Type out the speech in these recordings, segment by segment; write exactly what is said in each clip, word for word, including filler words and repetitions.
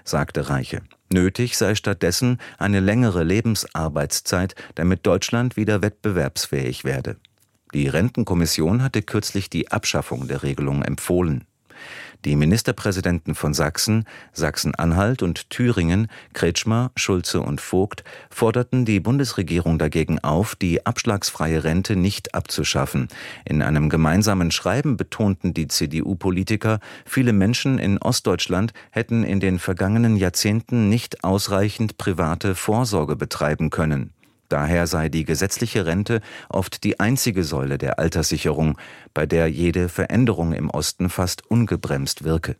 sagte Reiche. Nötig sei stattdessen eine längere Lebensarbeitszeit, damit Deutschland wieder wettbewerbsfähig werde. Die Rentenkommission hatte kürzlich die Abschaffung der Regelung empfohlen. Die Ministerpräsidenten von Sachsen, Sachsen-Anhalt und Thüringen, Kretschmer, Schulze und Vogt, forderten die Bundesregierung dagegen auf, die abschlagsfreie Rente nicht abzuschaffen. In einem gemeinsamen Schreiben betonten die C D U-Politiker, viele Menschen in Ostdeutschland hätten in den vergangenen Jahrzehnten nicht ausreichend private Vorsorge betreiben können. Daher sei die gesetzliche Rente oft die einzige Säule der Alterssicherung, bei der jede Veränderung im Osten fast ungebremst wirke.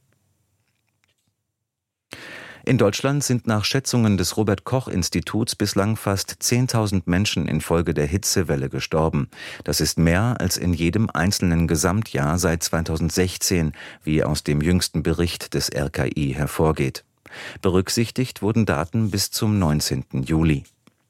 In Deutschland sind nach Schätzungen des Robert-Koch-Instituts bislang fast zehntausend Menschen infolge der Hitzewelle gestorben. Das ist mehr als in jedem einzelnen Gesamtjahr seit zweitausendsechzehn, wie aus dem jüngsten Bericht des R K I hervorgeht. Berücksichtigt wurden Daten bis zum neunzehnten Juli.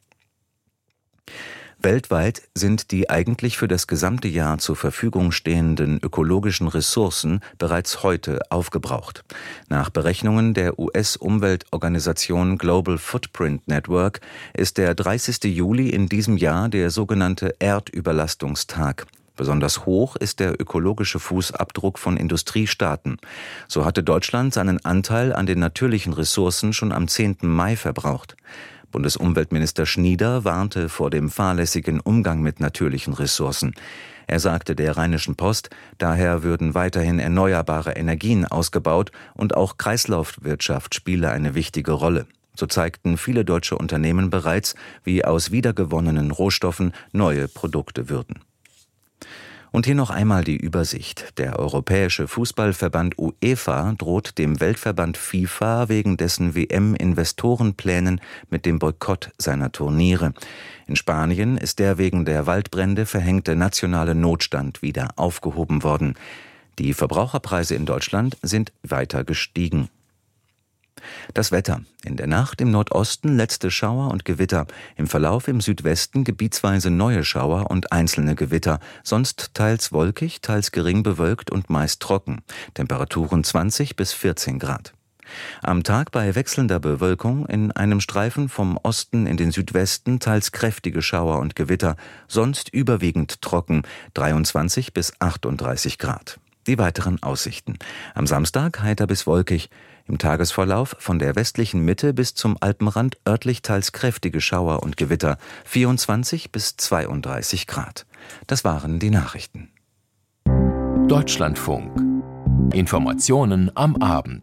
Weltweit sind die eigentlich für das gesamte Jahr zur Verfügung stehenden ökologischen Ressourcen bereits heute aufgebraucht. Nach Berechnungen der U S-Umweltorganisation Global Footprint Network ist der dreißigste Juli in diesem Jahr der sogenannte Erdüberlastungstag. Besonders hoch ist der ökologische Fußabdruck von Industriestaaten. So hatte Deutschland seinen Anteil an den natürlichen Ressourcen schon am zehnten Mai verbraucht. Bundesumweltminister Schnieder warnte vor dem fahrlässigen Umgang mit natürlichen Ressourcen. Er sagte der Rheinischen Post, daher würden weiterhin erneuerbare Energien ausgebaut und auch Kreislaufwirtschaft spiele eine wichtige Rolle. So zeigten viele deutsche Unternehmen bereits, wie aus wiedergewonnenen Rohstoffen neue Produkte würden. Und hier noch einmal die Übersicht. Der Europäische Fußballverband UEFA droht dem Weltverband FIFA wegen dessen W M-Investorenplänen mit dem Boykott seiner Turniere. In Spanien ist der wegen der Waldbrände verhängte nationale Notstand wieder aufgehoben worden. Die Verbraucherpreise in Deutschland sind weiter gestiegen. Das Wetter. In der Nacht im Nordosten letzte Schauer und Gewitter. Im Verlauf im Südwesten gebietsweise neue Schauer und einzelne Gewitter. Sonst teils wolkig, teils gering bewölkt und meist trocken. Temperaturen zwanzig bis vierzehn Grad. Am Tag bei wechselnder Bewölkung in einem Streifen vom Osten in den Südwesten teils kräftige Schauer und Gewitter. Sonst überwiegend trocken. dreiundzwanzig bis achtunddreißig Grad. Die weiteren Aussichten. Am Samstag heiter bis wolkig. Im Tagesverlauf von der westlichen Mitte bis zum Alpenrand örtlich teils kräftige Schauer und Gewitter, vierundzwanzig bis zweiunddreißig Grad. Das waren die Nachrichten. Deutschlandfunk. Informationen am Abend.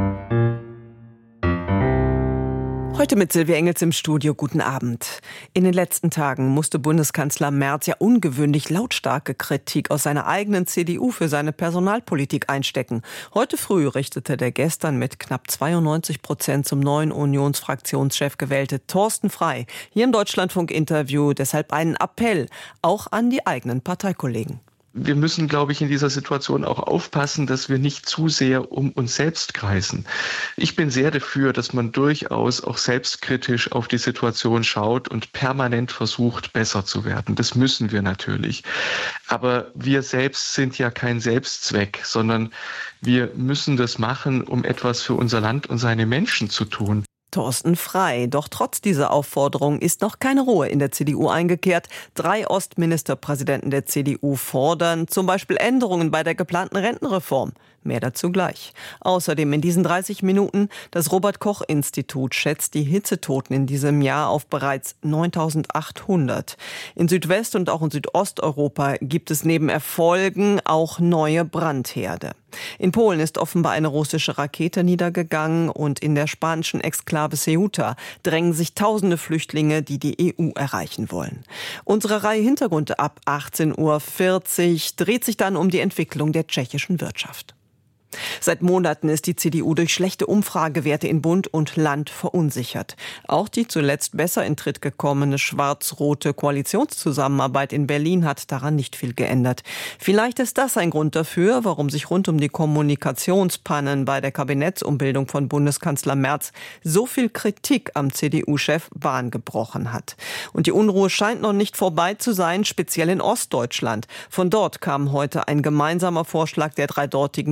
Heute mit Silvia Engels im Studio. Guten Abend. In den letzten Tagen musste Bundeskanzler Merz ja ungewöhnlich lautstarke Kritik aus seiner eigenen C D U für seine Personalpolitik einstecken. Heute früh richtete der gestern mit knapp zweiundneunzig Prozent zum neuen Unionsfraktionschef gewählte Thorsten Frey hier im Deutschlandfunk-Interview deshalb einen Appell, auch an die eigenen Parteikollegen. Wir müssen, glaube ich, in dieser Situation auch aufpassen, dass wir nicht zu sehr um uns selbst kreisen. Ich bin sehr dafür, dass man durchaus auch selbstkritisch auf die Situation schaut und permanent versucht, besser zu werden. Das müssen wir natürlich. Aber wir selbst sind ja kein Selbstzweck, sondern wir müssen das machen, um etwas für unser Land und seine Menschen zu tun. Thorsten Frey. Doch trotz dieser Aufforderung ist noch keine Ruhe in der C D U eingekehrt. Drei Ostministerpräsidenten der C D U fordern zum Beispiel Änderungen bei der geplanten Rentenreform. Mehr dazu gleich. Außerdem in diesen dreißig Minuten, das Robert-Koch-Institut schätzt die Hitzetoten in diesem Jahr auf bereits neuntausendachthundert. In Südwest- und auch in Südosteuropa gibt es neben Erfolgen auch neue Brandherde. In Polen ist offenbar eine russische Rakete niedergegangen und in der spanischen Exklave Ceuta drängen sich tausende Flüchtlinge, die die E U erreichen wollen. Unsere Reihe Hintergründe ab achtzehn Uhr vierzig dreht sich dann um die Entwicklung der tschechischen Wirtschaft. Seit Monaten ist die C D U durch schlechte Umfragewerte in Bund und Land verunsichert. Auch die zuletzt besser in Tritt gekommene schwarz-rote Koalitionszusammenarbeit in Berlin hat daran nicht viel geändert. Vielleicht ist das ein Grund dafür, warum sich rund um die Kommunikationspannen bei der Kabinettsumbildung von Bundeskanzler Merz so viel Kritik am C D U-Chef Bahn gebrochen hat. Und die Unruhe scheint noch nicht vorbei zu sein, speziell in Ostdeutschland. Von dort kam heute ein gemeinsamer Vorschlag der drei dortigen C D U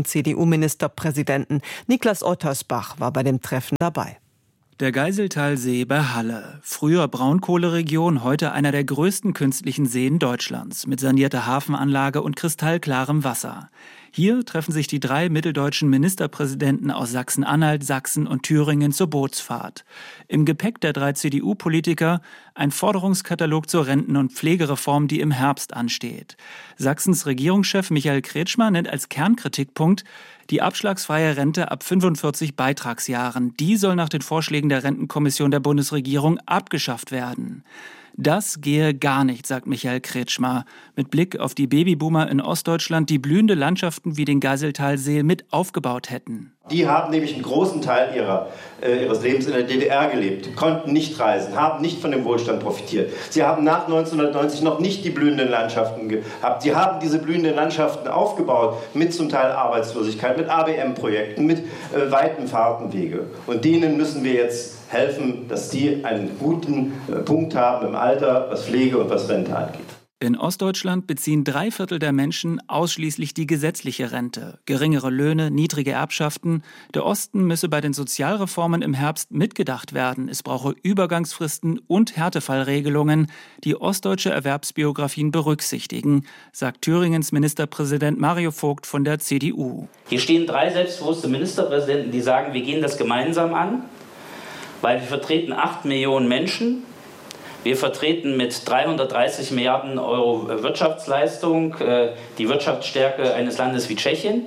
U-Ministerpräsidenten. Niklas Ottersbach war bei dem Treffen dabei. Der Geiseltalsee bei Halle. Früher Braunkohleregion, heute einer der größten künstlichen Seen Deutschlands mit sanierter Hafenanlage und kristallklarem Wasser. Hier treffen sich die drei mitteldeutschen Ministerpräsidenten aus Sachsen-Anhalt, Sachsen und Thüringen zur Bootsfahrt. Im Gepäck der drei C D U-Politiker ein Forderungskatalog zur Renten- und Pflegereform, die im Herbst ansteht. Sachsens Regierungschef Michael Kretschmer nennt als Kernkritikpunkt die abschlagsfreie Rente ab fünfundvierzig Beitragsjahren. Die soll nach den Vorschlägen der Rentenkommission der Bundesregierung abgeschafft werden. Das gehe gar nicht, sagt Michael Kretschmer. Mit Blick auf die Babyboomer in Ostdeutschland, die blühende Landschaften wie den Geiseltalsee mit aufgebaut hätten. Die haben nämlich einen großen Teil ihrer, äh, ihres Lebens in der D D R gelebt, konnten nicht reisen, haben nicht von dem Wohlstand profitiert. Sie haben nach neunzehnhundertneunzig noch nicht die blühenden Landschaften gehabt. Sie haben diese blühenden Landschaften aufgebaut mit zum Teil Arbeitslosigkeit, mit A B M-Projekten, mit äh, weiten Fahrtenwege. Und denen müssen wir jetzt helfen, dass die einen guten äh, Punkt haben im Alter, was Pflege und was Rente angeht. In Ostdeutschland beziehen drei Viertel der Menschen ausschließlich die gesetzliche Rente. Geringere Löhne, niedrige Erbschaften. Der Osten müsse bei den Sozialreformen im Herbst mitgedacht werden. Es brauche Übergangsfristen und Härtefallregelungen, die ostdeutsche Erwerbsbiografien berücksichtigen, sagt Thüringens Ministerpräsident Mario Vogt von der C D U. Hier stehen drei selbstbewusste Ministerpräsidenten, die sagen, wir gehen das gemeinsam an, weil wir vertreten acht Millionen Menschen. Wir vertreten mit dreihundertdreißig Milliarden Euro Wirtschaftsleistung die Wirtschaftsstärke eines Landes wie Tschechien.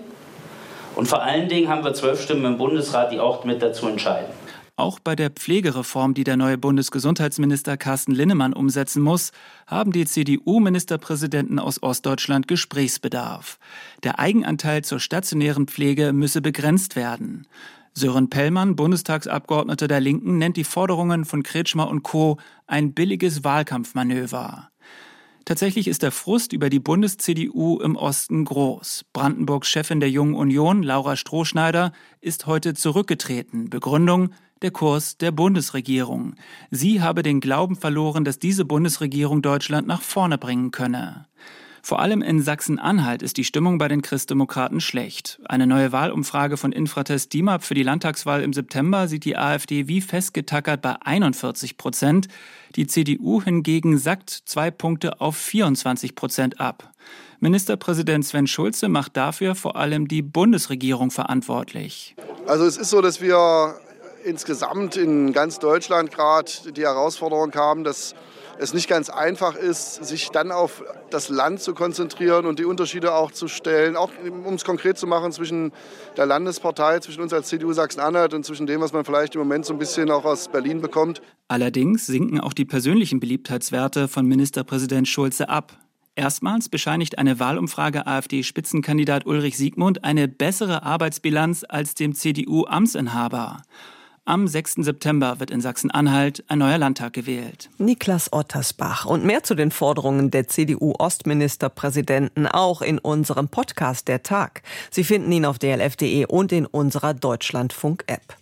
Und vor allen Dingen haben wir zwölf Stimmen im Bundesrat, die auch mit dazu entscheiden. Auch bei der Pflegereform, die der neue Bundesgesundheitsminister Carsten Linnemann umsetzen muss, haben die C D U-Ministerpräsidenten aus Ostdeutschland Gesprächsbedarf. Der Eigenanteil zur stationären Pflege müsse begrenzt werden. Sören Pellmann, Bundestagsabgeordneter der Linken, nennt die Forderungen von Kretschmer und Co. ein billiges Wahlkampfmanöver. Tatsächlich ist der Frust über die Bundes-C D U im Osten groß. Brandenburgs Chefin der Jungen Union, Laura Strohschneider, ist heute zurückgetreten. Begründung: der Kurs der Bundesregierung. Sie habe den Glauben verloren, dass diese Bundesregierung Deutschland nach vorne bringen könne. Vor allem in Sachsen-Anhalt ist die Stimmung bei den Christdemokraten schlecht. Eine neue Wahlumfrage von Infratest DIMAP für die Landtagswahl im September sieht die AfD wie festgetackert bei einundvierzig Prozent. Die C D U hingegen sackt zwei Punkte auf vierundzwanzig Prozent ab. Ministerpräsident Sven Schulze macht dafür vor allem die Bundesregierung verantwortlich. Also es ist so, dass wir insgesamt in ganz Deutschland gerade die Herausforderung haben, dass es nicht ganz einfach ist, sich dann auf das Land zu konzentrieren und die Unterschiede auch zu stellen, auch um es konkret zu machen zwischen der Landespartei, zwischen uns als C D U Sachsen-Anhalt und zwischen dem, was man vielleicht im Moment so ein bisschen auch aus Berlin bekommt. Allerdings sinken auch die persönlichen Beliebtheitswerte von Ministerpräsident Schulze ab. Erstmals bescheinigt eine Wahlumfrage AfD-Spitzenkandidat Ulrich Siegmund eine bessere Arbeitsbilanz als dem C D U-Amtsinhaber. Am sechsten September wird in Sachsen-Anhalt ein neuer Landtag gewählt. Niklas Ottersbach. Und mehr zu den Forderungen der C D U-Ostministerpräsidenten auch in unserem Podcast Der Tag. Sie finden ihn auf d l f punkt d e und in unserer Deutschlandfunk-App.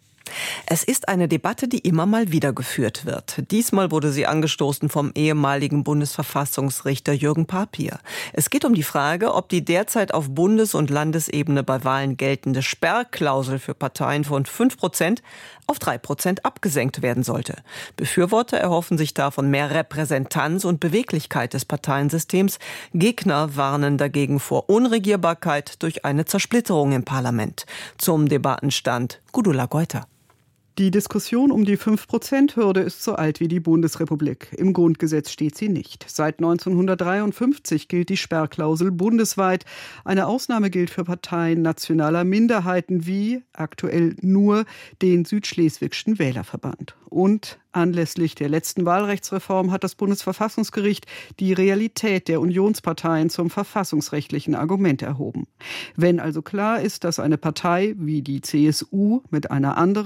Es ist eine Debatte, die immer mal wieder geführt wird. Diesmal wurde sie angestoßen vom ehemaligen Bundesverfassungsrichter Jürgen Papier. Es geht um die Frage, ob die derzeit auf Bundes- und Landesebene bei Wahlen geltende Sperrklausel für Parteien von fünf Prozent auf drei Prozent abgesenkt werden sollte. Befürworter erhoffen sich davon mehr Repräsentanz und Beweglichkeit des Parteiensystems. Gegner warnen dagegen vor Unregierbarkeit durch eine Zersplitterung im Parlament. Zum Debattenstand Gudula Goiter. Die Diskussion um die fünf Prozent Hürde ist so alt wie die Bundesrepublik. Im Grundgesetz steht sie nicht. Seit neunzehnhundertdreiundfünfzig gilt die Sperrklausel bundesweit. Eine Ausnahme gilt für Parteien nationaler Minderheiten wie aktuell nur den Südschleswigschen Wählerverband. Und anlässlich der letzten Wahlrechtsreform hat das Bundesverfassungsgericht die Realität der Unionsparteien zum verfassungsrechtlichen Argument erhoben. Wenn also klar ist, dass eine Partei wie die C S U mit einer anderen,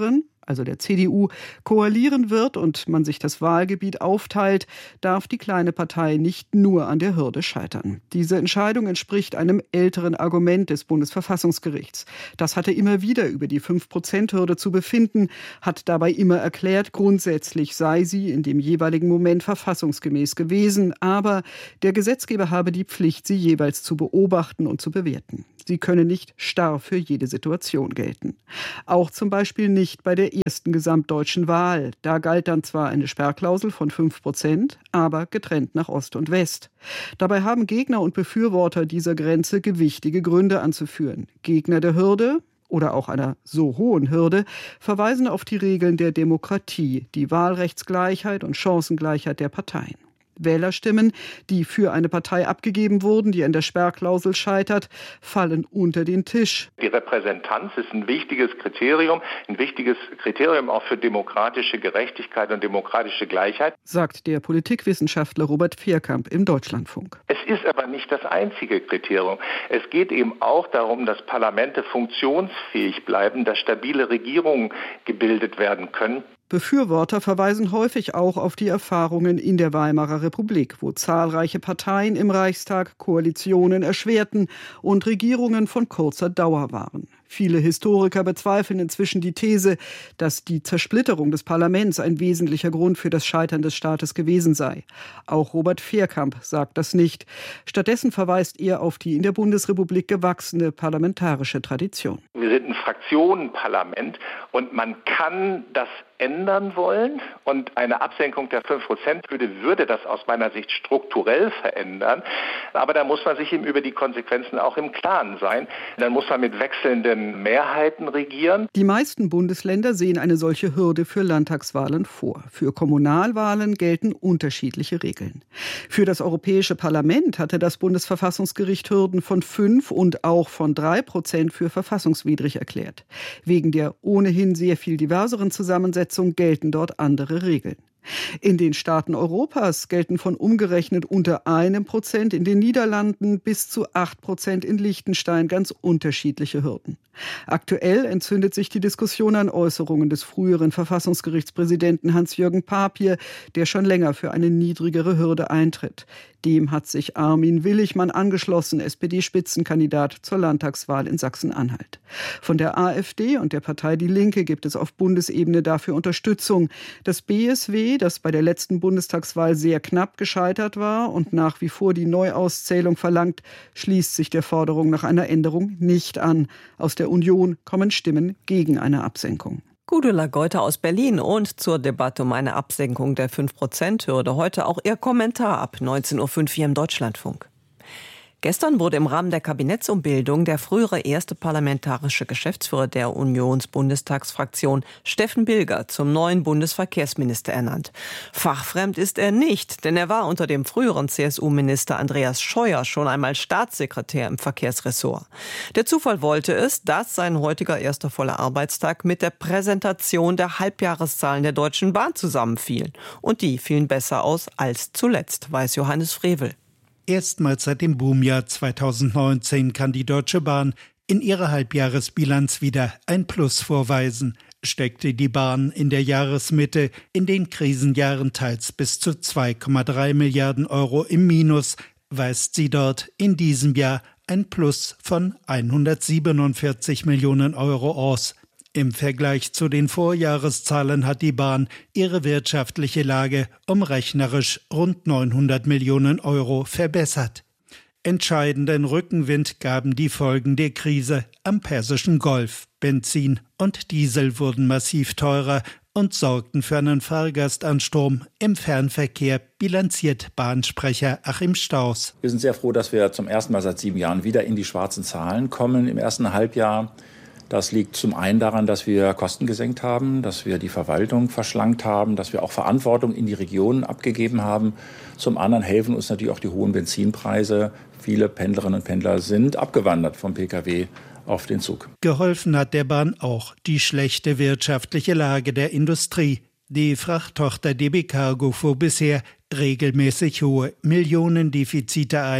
also der C D U, koalieren wird und man sich das Wahlgebiet aufteilt, darf die kleine Partei nicht nur an der Hürde scheitern. Diese Entscheidung entspricht einem älteren Argument des Bundesverfassungsgerichts. Das hatte immer wieder über die fünf Prozent Hürde zu befinden, hat dabei immer erklärt, grundsätzlich sei sie in dem jeweiligen Moment verfassungsgemäß gewesen, aber der Gesetzgeber habe die Pflicht, sie jeweils zu beobachten und zu bewerten. Sie könne nicht starr für jede Situation gelten. Auch zum Beispiel nicht bei der ersten gesamtdeutschen Wahl. Da galt dann zwar eine Sperrklausel von fünf Prozent, aber getrennt nach Ost und West. Dabei haben Gegner und Befürworter dieser Grenze gewichtige Gründe anzuführen. Gegner der Hürde oder auch einer so hohen Hürde verweisen auf die Regeln der Demokratie, die Wahlrechtsgleichheit und Chancengleichheit der Parteien. Wählerstimmen, die für eine Partei abgegeben wurden, die an der Sperrklausel scheitert, fallen unter den Tisch. Die Repräsentanz ist ein wichtiges Kriterium, ein wichtiges Kriterium auch für demokratische Gerechtigkeit und demokratische Gleichheit, sagt der Politikwissenschaftler Robert Vierkamp im Deutschlandfunk. Es ist aber nicht das einzige Kriterium. Es geht eben auch darum, dass Parlamente funktionsfähig bleiben, dass stabile Regierungen gebildet werden können. Befürworter verweisen häufig auch auf die Erfahrungen in der Weimarer Republik, wo zahlreiche Parteien im Reichstag Koalitionen erschwerten und Regierungen von kurzer Dauer waren. Viele Historiker bezweifeln inzwischen die These, dass die Zersplitterung des Parlaments ein wesentlicher Grund für das Scheitern des Staates gewesen sei. Auch Robert Vierkamp sagt das nicht. Stattdessen verweist er auf die in der Bundesrepublik gewachsene parlamentarische Tradition. Wir sind ein Fraktionenparlament und man kann das ändern wollen und eine Absenkung der fünf Prozent Hürde würde das aus meiner Sicht strukturell verändern. Aber da muss man sich eben über die Konsequenzen auch im Klaren sein. Dann muss man mit wechselnden Mehrheiten regieren. Die meisten Bundesländer sehen eine solche Hürde für Landtagswahlen vor. Für Kommunalwahlen gelten unterschiedliche Regeln. Für das Europäische Parlament hatte das Bundesverfassungsgericht Hürden von fünf und auch von drei Prozent für verfassungswidrig erklärt. Wegen der ohnehin sehr viel diverseren Zusammensetzung gelten dort andere Regeln. In den Staaten Europas gelten von umgerechnet unter einem Prozent in den Niederlanden bis zu acht Prozent in Liechtenstein ganz unterschiedliche Hürden. Aktuell entzündet sich die Diskussion an Äußerungen des früheren Verfassungsgerichtspräsidenten Hans-Jürgen Papier, der schon länger für eine niedrigere Hürde eintritt. Dem hat sich Armin Willigmann angeschlossen, S P D-Spitzenkandidat zur Landtagswahl in Sachsen-Anhalt. Von der AfD und der Partei Die Linke gibt es auf Bundesebene dafür Unterstützung. Das B S W, das bei der letzten Bundestagswahl sehr knapp gescheitert war und nach wie vor die Neuauszählung verlangt, schließt sich der Forderung nach einer Änderung nicht an. Aus der Union kommen Stimmen gegen eine Absenkung. Gudula Geuter aus Berlin und zur Debatte um eine Absenkung der fünf Prozent Hürde heute auch ihr Kommentar ab neunzehn Uhr fünf hier im Deutschlandfunk. Gestern wurde im Rahmen der Kabinettsumbildung der frühere erste parlamentarische Geschäftsführer der Unionsbundestagsfraktion Steffen Bilger zum neuen Bundesverkehrsminister ernannt. Fachfremd ist er nicht, denn er war unter dem früheren C S U-Minister Andreas Scheuer schon einmal Staatssekretär im Verkehrsressort. Der Zufall wollte es, dass sein heutiger erster voller Arbeitstag mit der Präsentation der Halbjahreszahlen der Deutschen Bahn zusammenfiel. Und die fielen besser aus als zuletzt, weiß Johannes Frevel. Erstmals seit dem Boomjahr zweitausendneunzehn kann die Deutsche Bahn in ihrer Halbjahresbilanz wieder ein Plus vorweisen. Steckte die Bahn in der Jahresmitte in den Krisenjahren teils bis zu zwei Komma drei Milliarden Euro im Minus, weist sie dort in diesem Jahr ein Plus von hundertsiebenundvierzig Millionen Euro aus. Im Vergleich zu den Vorjahreszahlen hat die Bahn ihre wirtschaftliche Lage um rechnerisch rund neunhundert Millionen Euro verbessert. Entscheidenden Rückenwind gaben die Folgen der Krise am Persischen Golf. Benzin und Diesel wurden massiv teurer und sorgten für einen Fahrgastansturm im Fernverkehr, bilanziert Bahnsprecher Achim Staus. Wir sind sehr froh, dass wir zum ersten Mal seit sieben Jahren wieder in die schwarzen Zahlen kommen im ersten Halbjahr. Das liegt zum einen daran, dass wir Kosten gesenkt haben, dass wir die Verwaltung verschlankt haben, dass wir auch Verantwortung in die Regionen abgegeben haben. Zum anderen helfen uns natürlich auch die hohen Benzinpreise. Viele Pendlerinnen und Pendler sind abgewandert vom Pkw auf den Zug. Geholfen hat der Bahn auch die schlechte wirtschaftliche Lage der Industrie. Die Frachttochter D B Cargo fuhr bisher regelmäßig hohe Millionendefizite ein.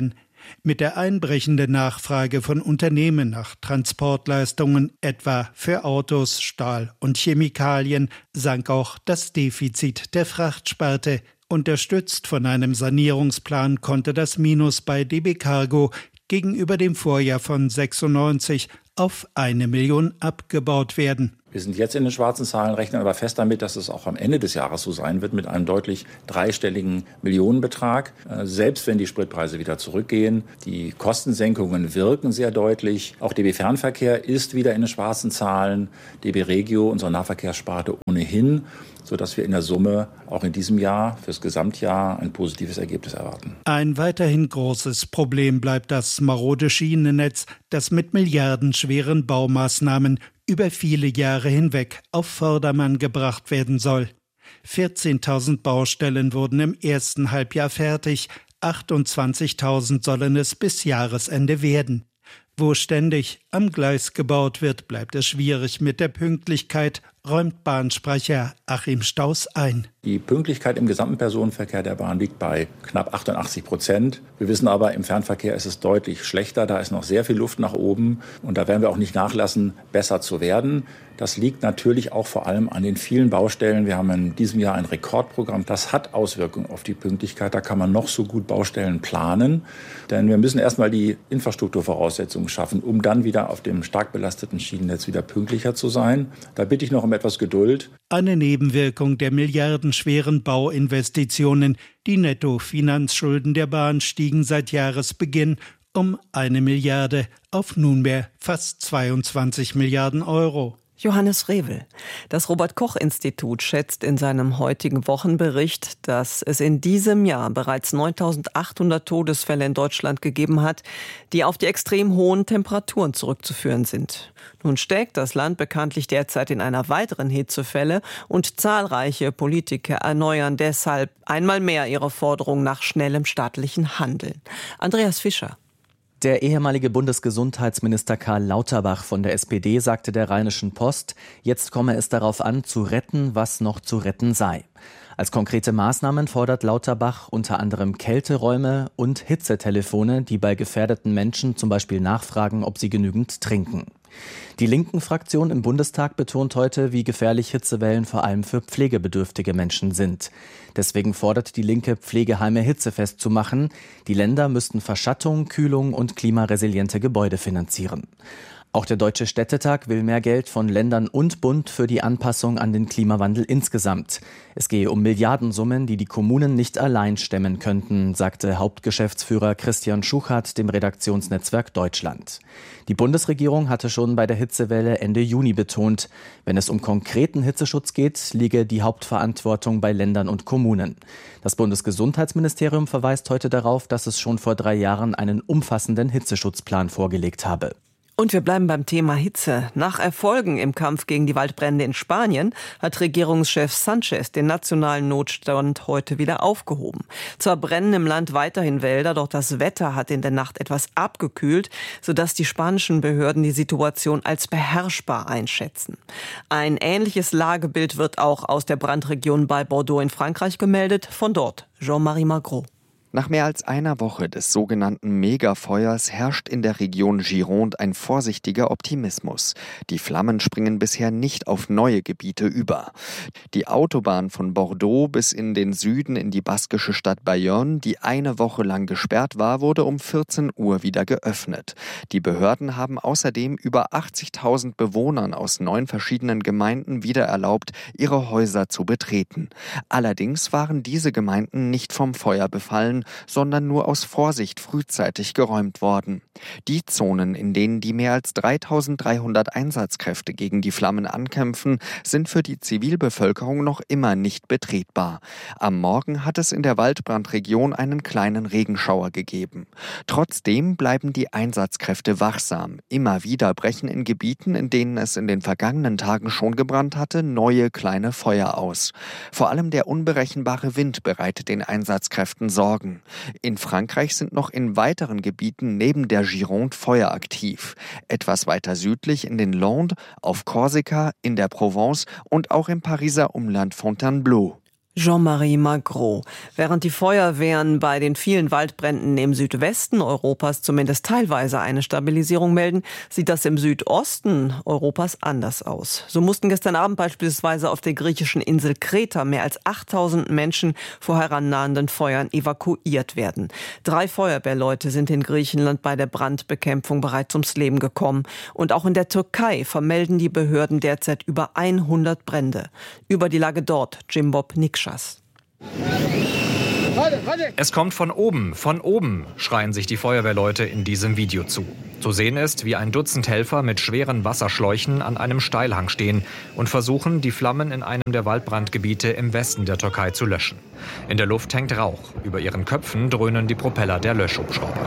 Mit der einbrechenden Nachfrage von Unternehmen nach Transportleistungen, etwa für Autos, Stahl und Chemikalien, sank auch das Defizit der Frachtsparte. Unterstützt von einem Sanierungsplan konnte das Minus bei D B Cargo gegenüber dem Vorjahr von sechsundneunzig auf eine Million abgebaut werden. Wir sind jetzt in den schwarzen Zahlen, rechnen aber fest damit, dass es auch am Ende des Jahres so sein wird mit einem deutlich dreistelligen Millionenbetrag. Selbst wenn die Spritpreise wieder zurückgehen, die Kostensenkungen wirken sehr deutlich. Auch D B Fernverkehr ist wieder in den schwarzen Zahlen. D B Regio, unsere Nahverkehrssparte, ohnehin, sodass wir in der Summe auch in diesem Jahr fürs Gesamtjahr ein positives Ergebnis erwarten. Ein weiterhin großes Problem bleibt das marode Schienennetz, das mit milliardenschweren Baumaßnahmen über viele Jahre hinweg auf Vordermann gebracht werden soll. vierzehntausend Baustellen wurden im ersten Halbjahr fertig, achtundzwanzigtausend sollen es bis Jahresende werden. Wo ständig am Gleis gebaut wird, bleibt es schwierig mit der Pünktlichkeit, räumt Bahnsprecher Achim Staus ein. Die Pünktlichkeit im gesamten Personenverkehr der Bahn liegt bei knapp achtundachtzig Prozent. Wir wissen aber, im Fernverkehr ist es deutlich schlechter. Da ist noch sehr viel Luft nach oben. Und da werden wir auch nicht nachlassen, besser zu werden. Das liegt natürlich auch vor allem an den vielen Baustellen. Wir haben in diesem Jahr ein Rekordprogramm. Das hat Auswirkungen auf die Pünktlichkeit. Da kann man noch so gut Baustellen planen. Denn wir müssen erstmal die Infrastrukturvoraussetzungen schaffen, um dann wieder auf dem stark belasteten Schienennetz wieder pünktlicher zu sein. Da bitte ich noch um etwas Geduld. Eine Nebenwirkung der milliardenschweren Bauinvestitionen. Die Nettofinanzschulden der Bahn stiegen seit Jahresbeginn um eine Milliarde auf nunmehr fast zweiundzwanzig Milliarden Euro. Johannes Revel. Das Robert-Koch-Institut schätzt in seinem heutigen Wochenbericht, dass es in diesem Jahr bereits neuntausendachthundert Todesfälle in Deutschland gegeben hat, die auf die extrem hohen Temperaturen zurückzuführen sind. Nun steckt das Land bekanntlich derzeit in einer weiteren Hitzewelle und zahlreiche Politiker erneuern deshalb einmal mehr ihre Forderung nach schnellem staatlichen Handeln. Andreas Fischer. Der ehemalige Bundesgesundheitsminister Karl Lauterbach von der S P D sagte der Rheinischen Post, jetzt komme es darauf an, zu retten, was noch zu retten sei. Als konkrete Maßnahmen fordert Lauterbach unter anderem Kälteräume und Hitzetelefone, die bei gefährdeten Menschen zum Beispiel nachfragen, ob sie genügend trinken. Die Linken-Fraktion im Bundestag betont heute, wie gefährlich Hitzewellen vor allem für pflegebedürftige Menschen sind. Deswegen fordert die Linke, Pflegeheime hitzefest zu machen. Die Länder müssten Verschattung, Kühlung und klimaresiliente Gebäude finanzieren. Auch der Deutsche Städtetag will mehr Geld von Ländern und Bund für die Anpassung an den Klimawandel insgesamt. Es gehe um Milliardensummen, die die Kommunen nicht allein stemmen könnten, sagte Hauptgeschäftsführer Christian Schuchart dem Redaktionsnetzwerk Deutschland. Die Bundesregierung hatte schon bei der Hitzewelle Ende Juni betont, wenn es um konkreten Hitzeschutz geht, liege die Hauptverantwortung bei Ländern und Kommunen. Das Bundesgesundheitsministerium verweist heute darauf, dass es schon vor drei Jahren einen umfassenden Hitzeschutzplan vorgelegt habe. Und wir bleiben beim Thema Hitze. Nach Erfolgen im Kampf gegen die Waldbrände in Spanien hat Regierungschef Sanchez den nationalen Notstand heute wieder aufgehoben. Zwar brennen im Land weiterhin Wälder, doch das Wetter hat in der Nacht etwas abgekühlt, sodass die spanischen Behörden die Situation als beherrschbar einschätzen. Ein ähnliches Lagebild wird auch aus der Brandregion bei Bordeaux in Frankreich gemeldet. Von dort Jean-Marie Magro. Nach mehr als einer Woche des sogenannten Megafeuers herrscht in der Region Gironde ein vorsichtiger Optimismus. Die Flammen springen bisher nicht auf neue Gebiete über. Die Autobahn von Bordeaux bis in den Süden in die baskische Stadt Bayonne, die eine Woche lang gesperrt war, wurde um vierzehn Uhr wieder geöffnet. Die Behörden haben außerdem über achtzigtausend Bewohnern aus neun verschiedenen Gemeinden wieder erlaubt, ihre Häuser zu betreten. Allerdings waren diese Gemeinden nicht vom Feuer befallen, sondern nur aus Vorsicht frühzeitig geräumt worden. Die Zonen, in denen die mehr als dreitausenddreihundert Einsatzkräfte gegen die Flammen ankämpfen, sind für die Zivilbevölkerung noch immer nicht betretbar. Am Morgen hat es in der Waldbrandregion einen kleinen Regenschauer gegeben. Trotzdem bleiben die Einsatzkräfte wachsam. Immer wieder brechen in Gebieten, in denen es in den vergangenen Tagen schon gebrannt hatte, neue kleine Feuer aus. Vor allem der unberechenbare Wind bereitet den Einsatzkräften Sorgen. In Frankreich sind noch in weiteren Gebieten neben der Gironde Feuer aktiv. Etwas weiter südlich in den Landes, auf Korsika, in der Provence und auch im Pariser Umland Fontainebleau. Jean-Marie Magro. Während die Feuerwehren bei den vielen Waldbränden im Südwesten Europas zumindest teilweise eine Stabilisierung melden, sieht das im Südosten Europas anders aus. So mussten gestern Abend beispielsweise auf der griechischen Insel Kreta mehr als achttausend Menschen vor herannahenden Feuern evakuiert werden. Drei Feuerwehrleute sind in Griechenland bei der Brandbekämpfung bereits ums Leben gekommen. Und auch in der Türkei vermelden die Behörden derzeit über hundert Brände. Über die Lage dort, Jimbob Nikschas. Es kommt von oben, von oben, schreien sich die Feuerwehrleute in diesem Video zu. Zu sehen ist, wie ein Dutzend Helfer mit schweren Wasserschläuchen an einem Steilhang stehen und versuchen, die Flammen in einem der Waldbrandgebiete im Westen der Türkei zu löschen. In der Luft hängt Rauch. Über ihren Köpfen dröhnen die Propeller der Löschhubschrauber.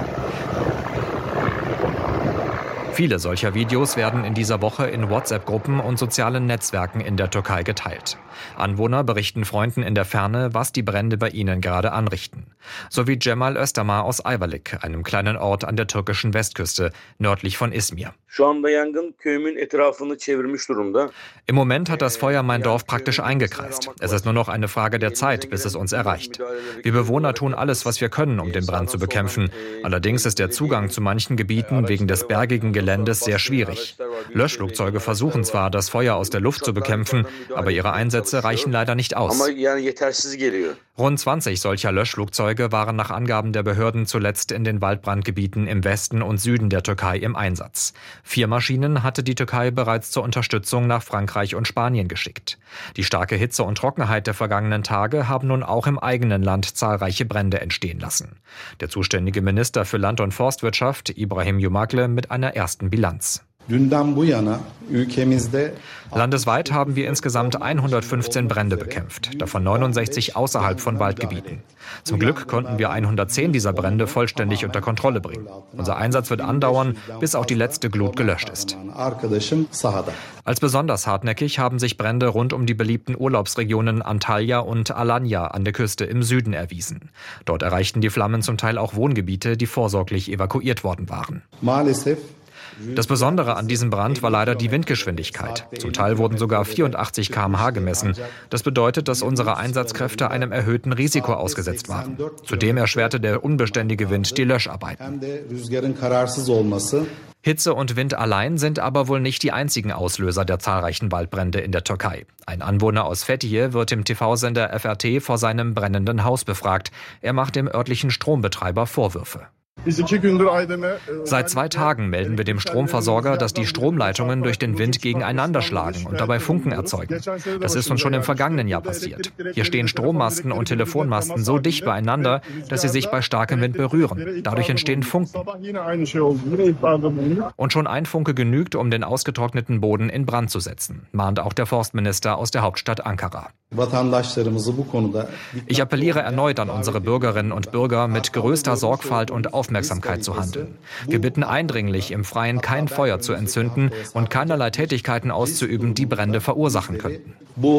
Viele solcher Videos werden in dieser Woche in WhatsApp-Gruppen und sozialen Netzwerken in der Türkei geteilt. Anwohner berichten Freunden in der Ferne, was die Brände bei ihnen gerade anrichten. So wie Cemal Özdemir aus Ayvalık, einem kleinen Ort an der türkischen Westküste, nördlich von Izmir. Im Moment hat das Feuer mein Dorf praktisch eingekreist. Es ist nur noch eine Frage der Zeit, bis es uns erreicht. Wir Bewohner tun alles, was wir können, um den Brand zu bekämpfen. Allerdings ist der Zugang zu manchen Gebieten wegen des bergigen Geländes sehr schwierig. Löschflugzeuge versuchen zwar, das Feuer aus der Luft zu bekämpfen, aber ihre Einsätze reichen leider nicht aus. Rund zwanzig solcher Löschflugzeuge waren nach Angaben der Behörden zuletzt in den Waldbrandgebieten im Westen und Süden der Türkei im Einsatz. Vier Maschinen hatte die Türkei bereits zur Unterstützung nach Frankreich und Spanien geschickt. Die starke Hitze und Trockenheit der vergangenen Tage haben nun auch im eigenen Land zahlreiche Brände entstehen lassen. Der zuständige Minister für Land- und Forstwirtschaft, Ibrahim Yumakle, mit einer ersten Bilanz. Landesweit haben wir insgesamt hundertfünfzehn Brände bekämpft, davon neunundsechzig außerhalb von Waldgebieten. Zum Glück konnten wir hundertzehn dieser Brände vollständig unter Kontrolle bringen. Unser Einsatz wird andauern, bis auch die letzte Glut gelöscht ist. Als besonders hartnäckig haben sich Brände rund um die beliebten Urlaubsregionen Antalya und Alanya an der Küste im Süden erwiesen. Dort erreichten die Flammen zum Teil auch Wohngebiete, die vorsorglich evakuiert worden waren. Das Besondere an diesem Brand war leider die Windgeschwindigkeit. Zum Teil wurden sogar vierundachtzig Kilometer pro Stunde gemessen. Das bedeutet, dass unsere Einsatzkräfte einem erhöhten Risiko ausgesetzt waren. Zudem erschwerte der unbeständige Wind die Löscharbeiten. Hitze und Wind allein sind aber wohl nicht die einzigen Auslöser der zahlreichen Waldbrände in der Türkei. Ein Anwohner aus Fethiye wird im T V-Sender F R T vor seinem brennenden Haus befragt. Er macht dem örtlichen Strombetreiber Vorwürfe. Seit zwei Tagen melden wir dem Stromversorger, dass die Stromleitungen durch den Wind gegeneinander schlagen und dabei Funken erzeugen. Das ist uns schon im vergangenen Jahr passiert. Hier stehen Strommasten und Telefonmasten so dicht beieinander, dass sie sich bei starkem Wind berühren. Dadurch entstehen Funken. Und schon ein Funke genügt, um den ausgetrockneten Boden in Brand zu setzen, mahnt auch der Forstminister aus der Hauptstadt Ankara. Ich appelliere erneut an unsere Bürgerinnen und Bürger, mit größter Sorgfalt und Aufmerksamkeit zu handeln. Wir bitten eindringlich, im Freien kein Feuer zu entzünden und keinerlei Tätigkeiten auszuüben, die Brände verursachen könnten.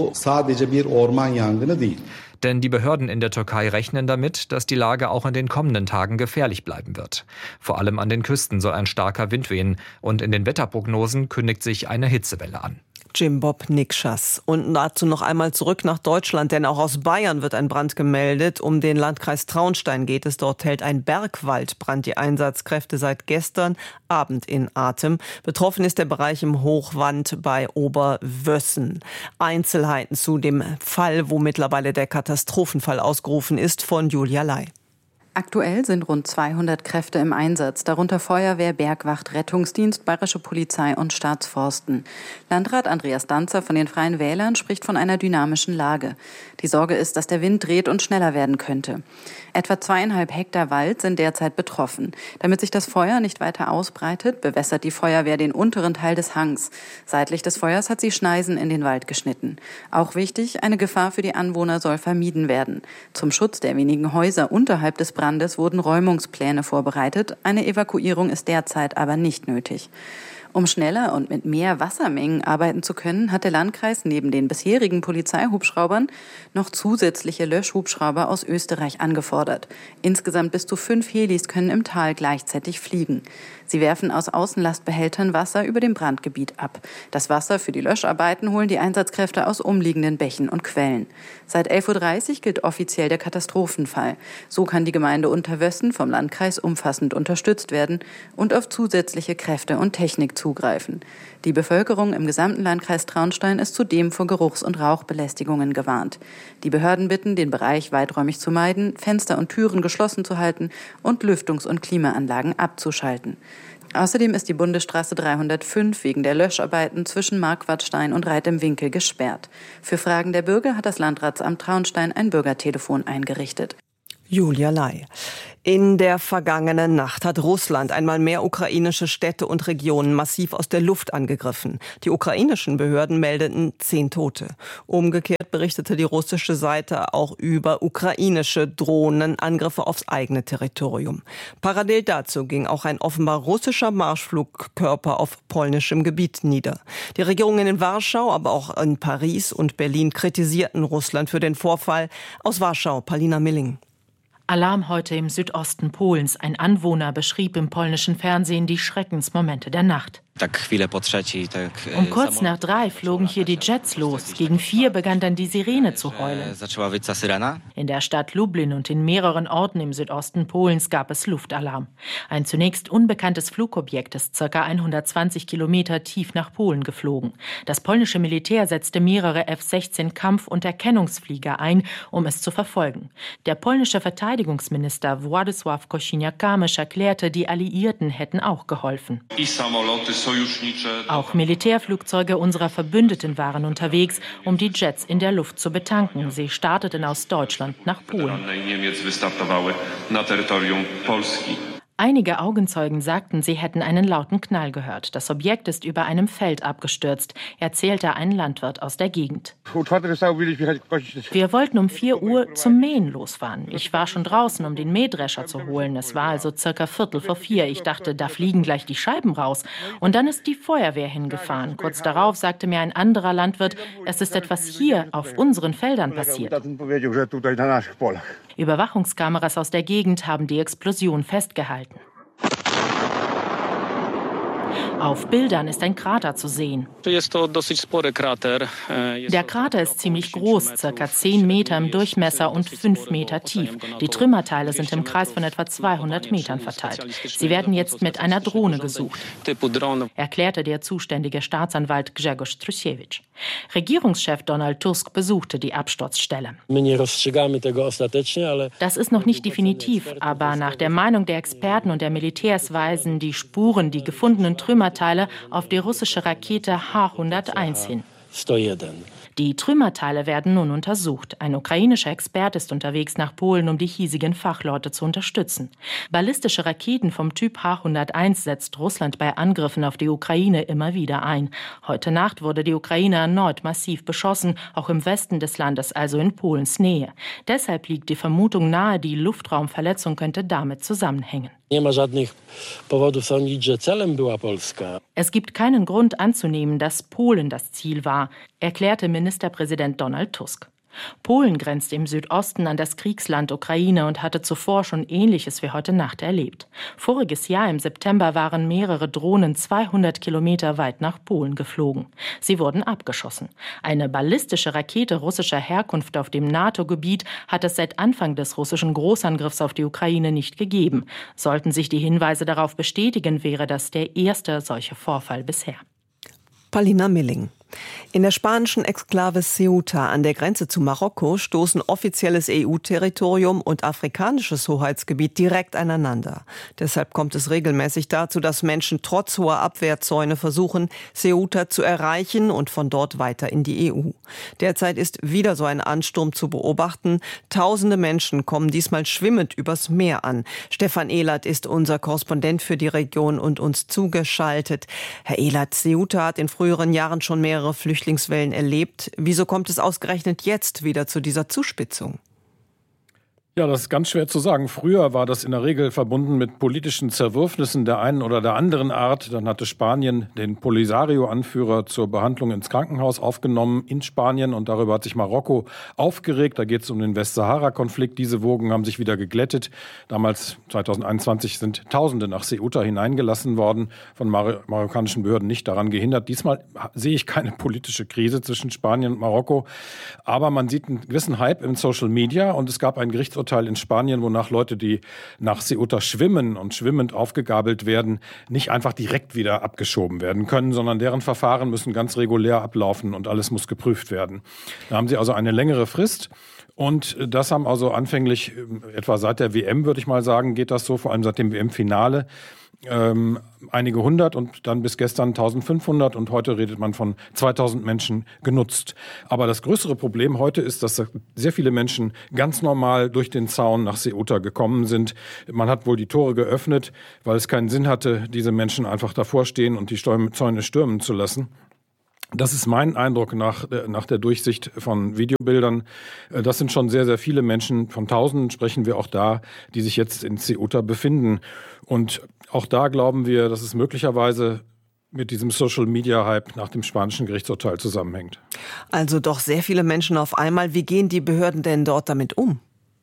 Denn die Behörden in der Türkei rechnen damit, dass die Lage auch in den kommenden Tagen gefährlich bleiben wird. Vor allem an den Küsten soll ein starker Wind wehen und in den Wetterprognosen kündigt sich eine Hitzewelle an. Jimbob Nikschas. Und dazu noch einmal zurück nach Deutschland, denn auch aus Bayern wird ein Brand gemeldet. Um den Landkreis Traunstein geht es. Dort hält ein Bergwaldbrand die Einsatzkräfte seit gestern Abend in Atem. Betroffen ist der Bereich im Hochwand bei Oberwössen. Einzelheiten zu dem Fall, wo mittlerweile der Katastrophenfall ausgerufen ist, von Julia Lai. Aktuell sind rund zweihundert Kräfte im Einsatz, darunter Feuerwehr, Bergwacht, Rettungsdienst, Bayerische Polizei und Staatsforsten. Landrat Andreas Danzer von den Freien Wählern spricht von einer dynamischen Lage. Die Sorge ist, dass der Wind dreht und schneller werden könnte. Etwa zweieinhalb Hektar Wald sind derzeit betroffen. Damit sich das Feuer nicht weiter ausbreitet, bewässert die Feuerwehr den unteren Teil des Hangs. Seitlich des Feuers hat sie Schneisen in den Wald geschnitten. Auch wichtig, eine Gefahr für die Anwohner soll vermieden werden. Zum Schutz der wenigen Häuser unterhalb des Brandes wurden Räumungspläne vorbereitet. Eine Evakuierung ist derzeit aber nicht nötig. Um schneller und mit mehr Wassermengen arbeiten zu können, hat der Landkreis neben den bisherigen Polizeihubschraubern noch zusätzliche Löschhubschrauber aus Österreich angefordert. Insgesamt bis zu fünf Helis können im Tal gleichzeitig fliegen. Sie werfen aus Außenlastbehältern Wasser über dem Brandgebiet ab. Das Wasser für die Löscharbeiten holen die Einsatzkräfte aus umliegenden Bächen und Quellen. Seit elf Uhr dreißig gilt offiziell der Katastrophenfall. So kann die Gemeinde Unterwössen vom Landkreis umfassend unterstützt werden und auf zusätzliche Kräfte und Technik zugreifen. Die Bevölkerung im gesamten Landkreis Traunstein ist zudem vor Geruchs- und Rauchbelästigungen gewarnt. Die Behörden bitten, den Bereich weiträumig zu meiden, Fenster und Türen geschlossen zu halten und Lüftungs- und Klimaanlagen abzuschalten. Außerdem ist die Bundesstraße dreihundertfünf wegen der Löscharbeiten zwischen Marquardstein und Reit im Winkel gesperrt. Für Fragen der Bürger hat das Landratsamt Traunstein ein Bürgertelefon eingerichtet. Julia Lai. In der vergangenen Nacht hat Russland einmal mehr ukrainische Städte und Regionen massiv aus der Luft angegriffen. Die ukrainischen Behörden meldeten zehn Tote. Umgekehrt berichtete die russische Seite auch über ukrainische Drohnenangriffe aufs eigene Territorium. Parallel dazu ging auch ein offenbar russischer Marschflugkörper auf polnischem Gebiet nieder. Die Regierungen in Warschau, aber auch in Paris und Berlin kritisierten Russland für den Vorfall. Aus Warschau, Palina Milling. Alarm heute im Südosten Polens. Ein Anwohner beschrieb im polnischen Fernsehen die Schreckensmomente der Nacht. Um kurz nach drei flogen hier die Jets los. Gegen vier begann dann die Sirene zu heulen. In der Stadt Lublin und in mehreren Orten im Südosten Polens gab es Luftalarm. Ein zunächst unbekanntes Flugobjekt ist ca. hundertzwanzig Kilometer tief nach Polen geflogen. Das polnische Militär setzte mehrere F sechzehn Kampf- und Erkennungsflieger ein, um es zu verfolgen. Der polnische Verteidigungsminister Władysław Kosiniak-Kamysz erklärte, die Alliierten hätten auch geholfen. Auch Militärflugzeuge unserer Verbündeten waren unterwegs, um die Jets in der Luft zu betanken. Sie starteten aus Deutschland nach Polen. Einige Augenzeugen sagten, sie hätten einen lauten Knall gehört. Das Objekt ist über einem Feld abgestürzt, erzählte ein Landwirt aus der Gegend. Wir wollten um vier Uhr zum Mähen losfahren. Ich war schon draußen, um den Mähdrescher zu holen. Es war also circa Viertel vor vier. Ich dachte, da fliegen gleich die Scheiben raus. Und dann ist die Feuerwehr hingefahren. Kurz darauf sagte mir ein anderer Landwirt, es ist etwas hier auf unseren Feldern passiert. Überwachungskameras aus der Gegend haben die Explosion festgehalten. Auf Bildern ist ein Krater zu sehen. Der Krater ist ziemlich groß, circa zehn Meter im Durchmesser und fünf Meter tief. Die Trümmerteile sind im Kreis von etwa zweihundert Metern verteilt. Sie werden jetzt mit einer Drohne gesucht, erklärte der zuständige Staatsanwalt Grzegorz Trusiewicz. Regierungschef Donald Tusk besuchte die Absturzstelle. Das ist noch nicht definitiv, aber nach der Meinung der Experten und der Militärs weisen die Spuren, die gefundenen Trümmerteile auf die russische Rakete H hunderteins hin. Die Trümmerteile werden nun untersucht. Ein ukrainischer Experte ist unterwegs nach Polen, um die hiesigen Fachleute zu unterstützen. Ballistische Raketen vom Typ H hunderteins setzt Russland bei Angriffen auf die Ukraine immer wieder ein. Heute Nacht wurde die Ukraine erneut massiv beschossen, auch im Westen des Landes, also in Polens Nähe. Deshalb liegt die Vermutung nahe, die Luftraumverletzung könnte damit zusammenhängen. Es gibt keinen Grund anzunehmen, dass Polen das Ziel war, erklärte Ministerpräsident Donald Tusk. Polen grenzt im Südosten an das Kriegsland Ukraine und hatte zuvor schon Ähnliches wie heute Nacht erlebt. Voriges Jahr im September waren mehrere Drohnen zweihundert Kilometer weit nach Polen geflogen. Sie wurden abgeschossen. Eine ballistische Rakete russischer Herkunft auf dem NATO-Gebiet hat es seit Anfang des russischen Großangriffs auf die Ukraine nicht gegeben. Sollten sich die Hinweise darauf bestätigen, wäre das der erste solche Vorfall bisher. Palina Milling. In der spanischen Exklave Ceuta an der Grenze zu Marokko stoßen offizielles E U-Territorium und afrikanisches Hoheitsgebiet direkt aneinander. Deshalb kommt es regelmäßig dazu, dass Menschen trotz hoher Abwehrzäune versuchen, Ceuta zu erreichen und von dort weiter in die E U. Derzeit ist wieder so ein Ansturm zu beobachten. Tausende Menschen kommen diesmal schwimmend übers Meer an. Stefan Ehlert ist unser Korrespondent für die Region und uns zugeschaltet. Herr Ehlert, Ceuta hat in früheren Jahren schon mehrere Flüchtlingswellen erlebt. Wieso kommt es ausgerechnet jetzt wieder zu dieser Zuspitzung? Ja, das ist ganz schwer zu sagen. Früher war das in der Regel verbunden mit politischen Zerwürfnissen der einen oder der anderen Art. Dann hatte Spanien den Polisario-Anführer zur Behandlung ins Krankenhaus aufgenommen in Spanien und darüber hat sich Marokko aufgeregt. Da geht es um den Westsahara-Konflikt. Diese Wogen haben sich wieder geglättet. Damals, zwanzig einundzwanzig, sind Tausende nach Ceuta hineingelassen worden, von mar- marokkanischen Behörden nicht daran gehindert. Diesmal sehe ich keine politische Krise zwischen Spanien und Marokko. Aber man sieht einen gewissen Hype im Social Media und es gab ein Gerichtsurteil in Spanien, wonach Leute, die nach Ceuta schwimmen und schwimmend aufgegabelt werden, nicht einfach direkt wieder abgeschoben werden können, sondern deren Verfahren müssen ganz regulär ablaufen und alles muss geprüft werden. Da haben sie also eine längere Frist. Und das haben also anfänglich, etwa seit der W M, würde ich mal sagen, geht das so, vor allem seit dem W M-Finale, ähm, einige hundert und dann bis gestern eintausendfünfhundert und heute redet man von zweitausend Menschen genutzt. Aber das größere Problem heute ist, dass sehr viele Menschen ganz normal durch den Zaun nach Ceuta gekommen sind. Man hat wohl die Tore geöffnet, weil es keinen Sinn hatte, diese Menschen einfach davor stehen und die Zäune stürmen zu lassen. Das ist mein Eindruck nach, nach der Durchsicht von Videobildern. Das sind schon sehr, sehr viele Menschen. Von Tausenden sprechen wir auch da, die sich jetzt in Ceuta befinden. Und auch da glauben wir, dass es möglicherweise mit diesem Social-Media-Hype nach dem spanischen Gerichtsurteil zusammenhängt. Also doch sehr viele Menschen auf einmal. Wie gehen die Behörden denn dort damit um?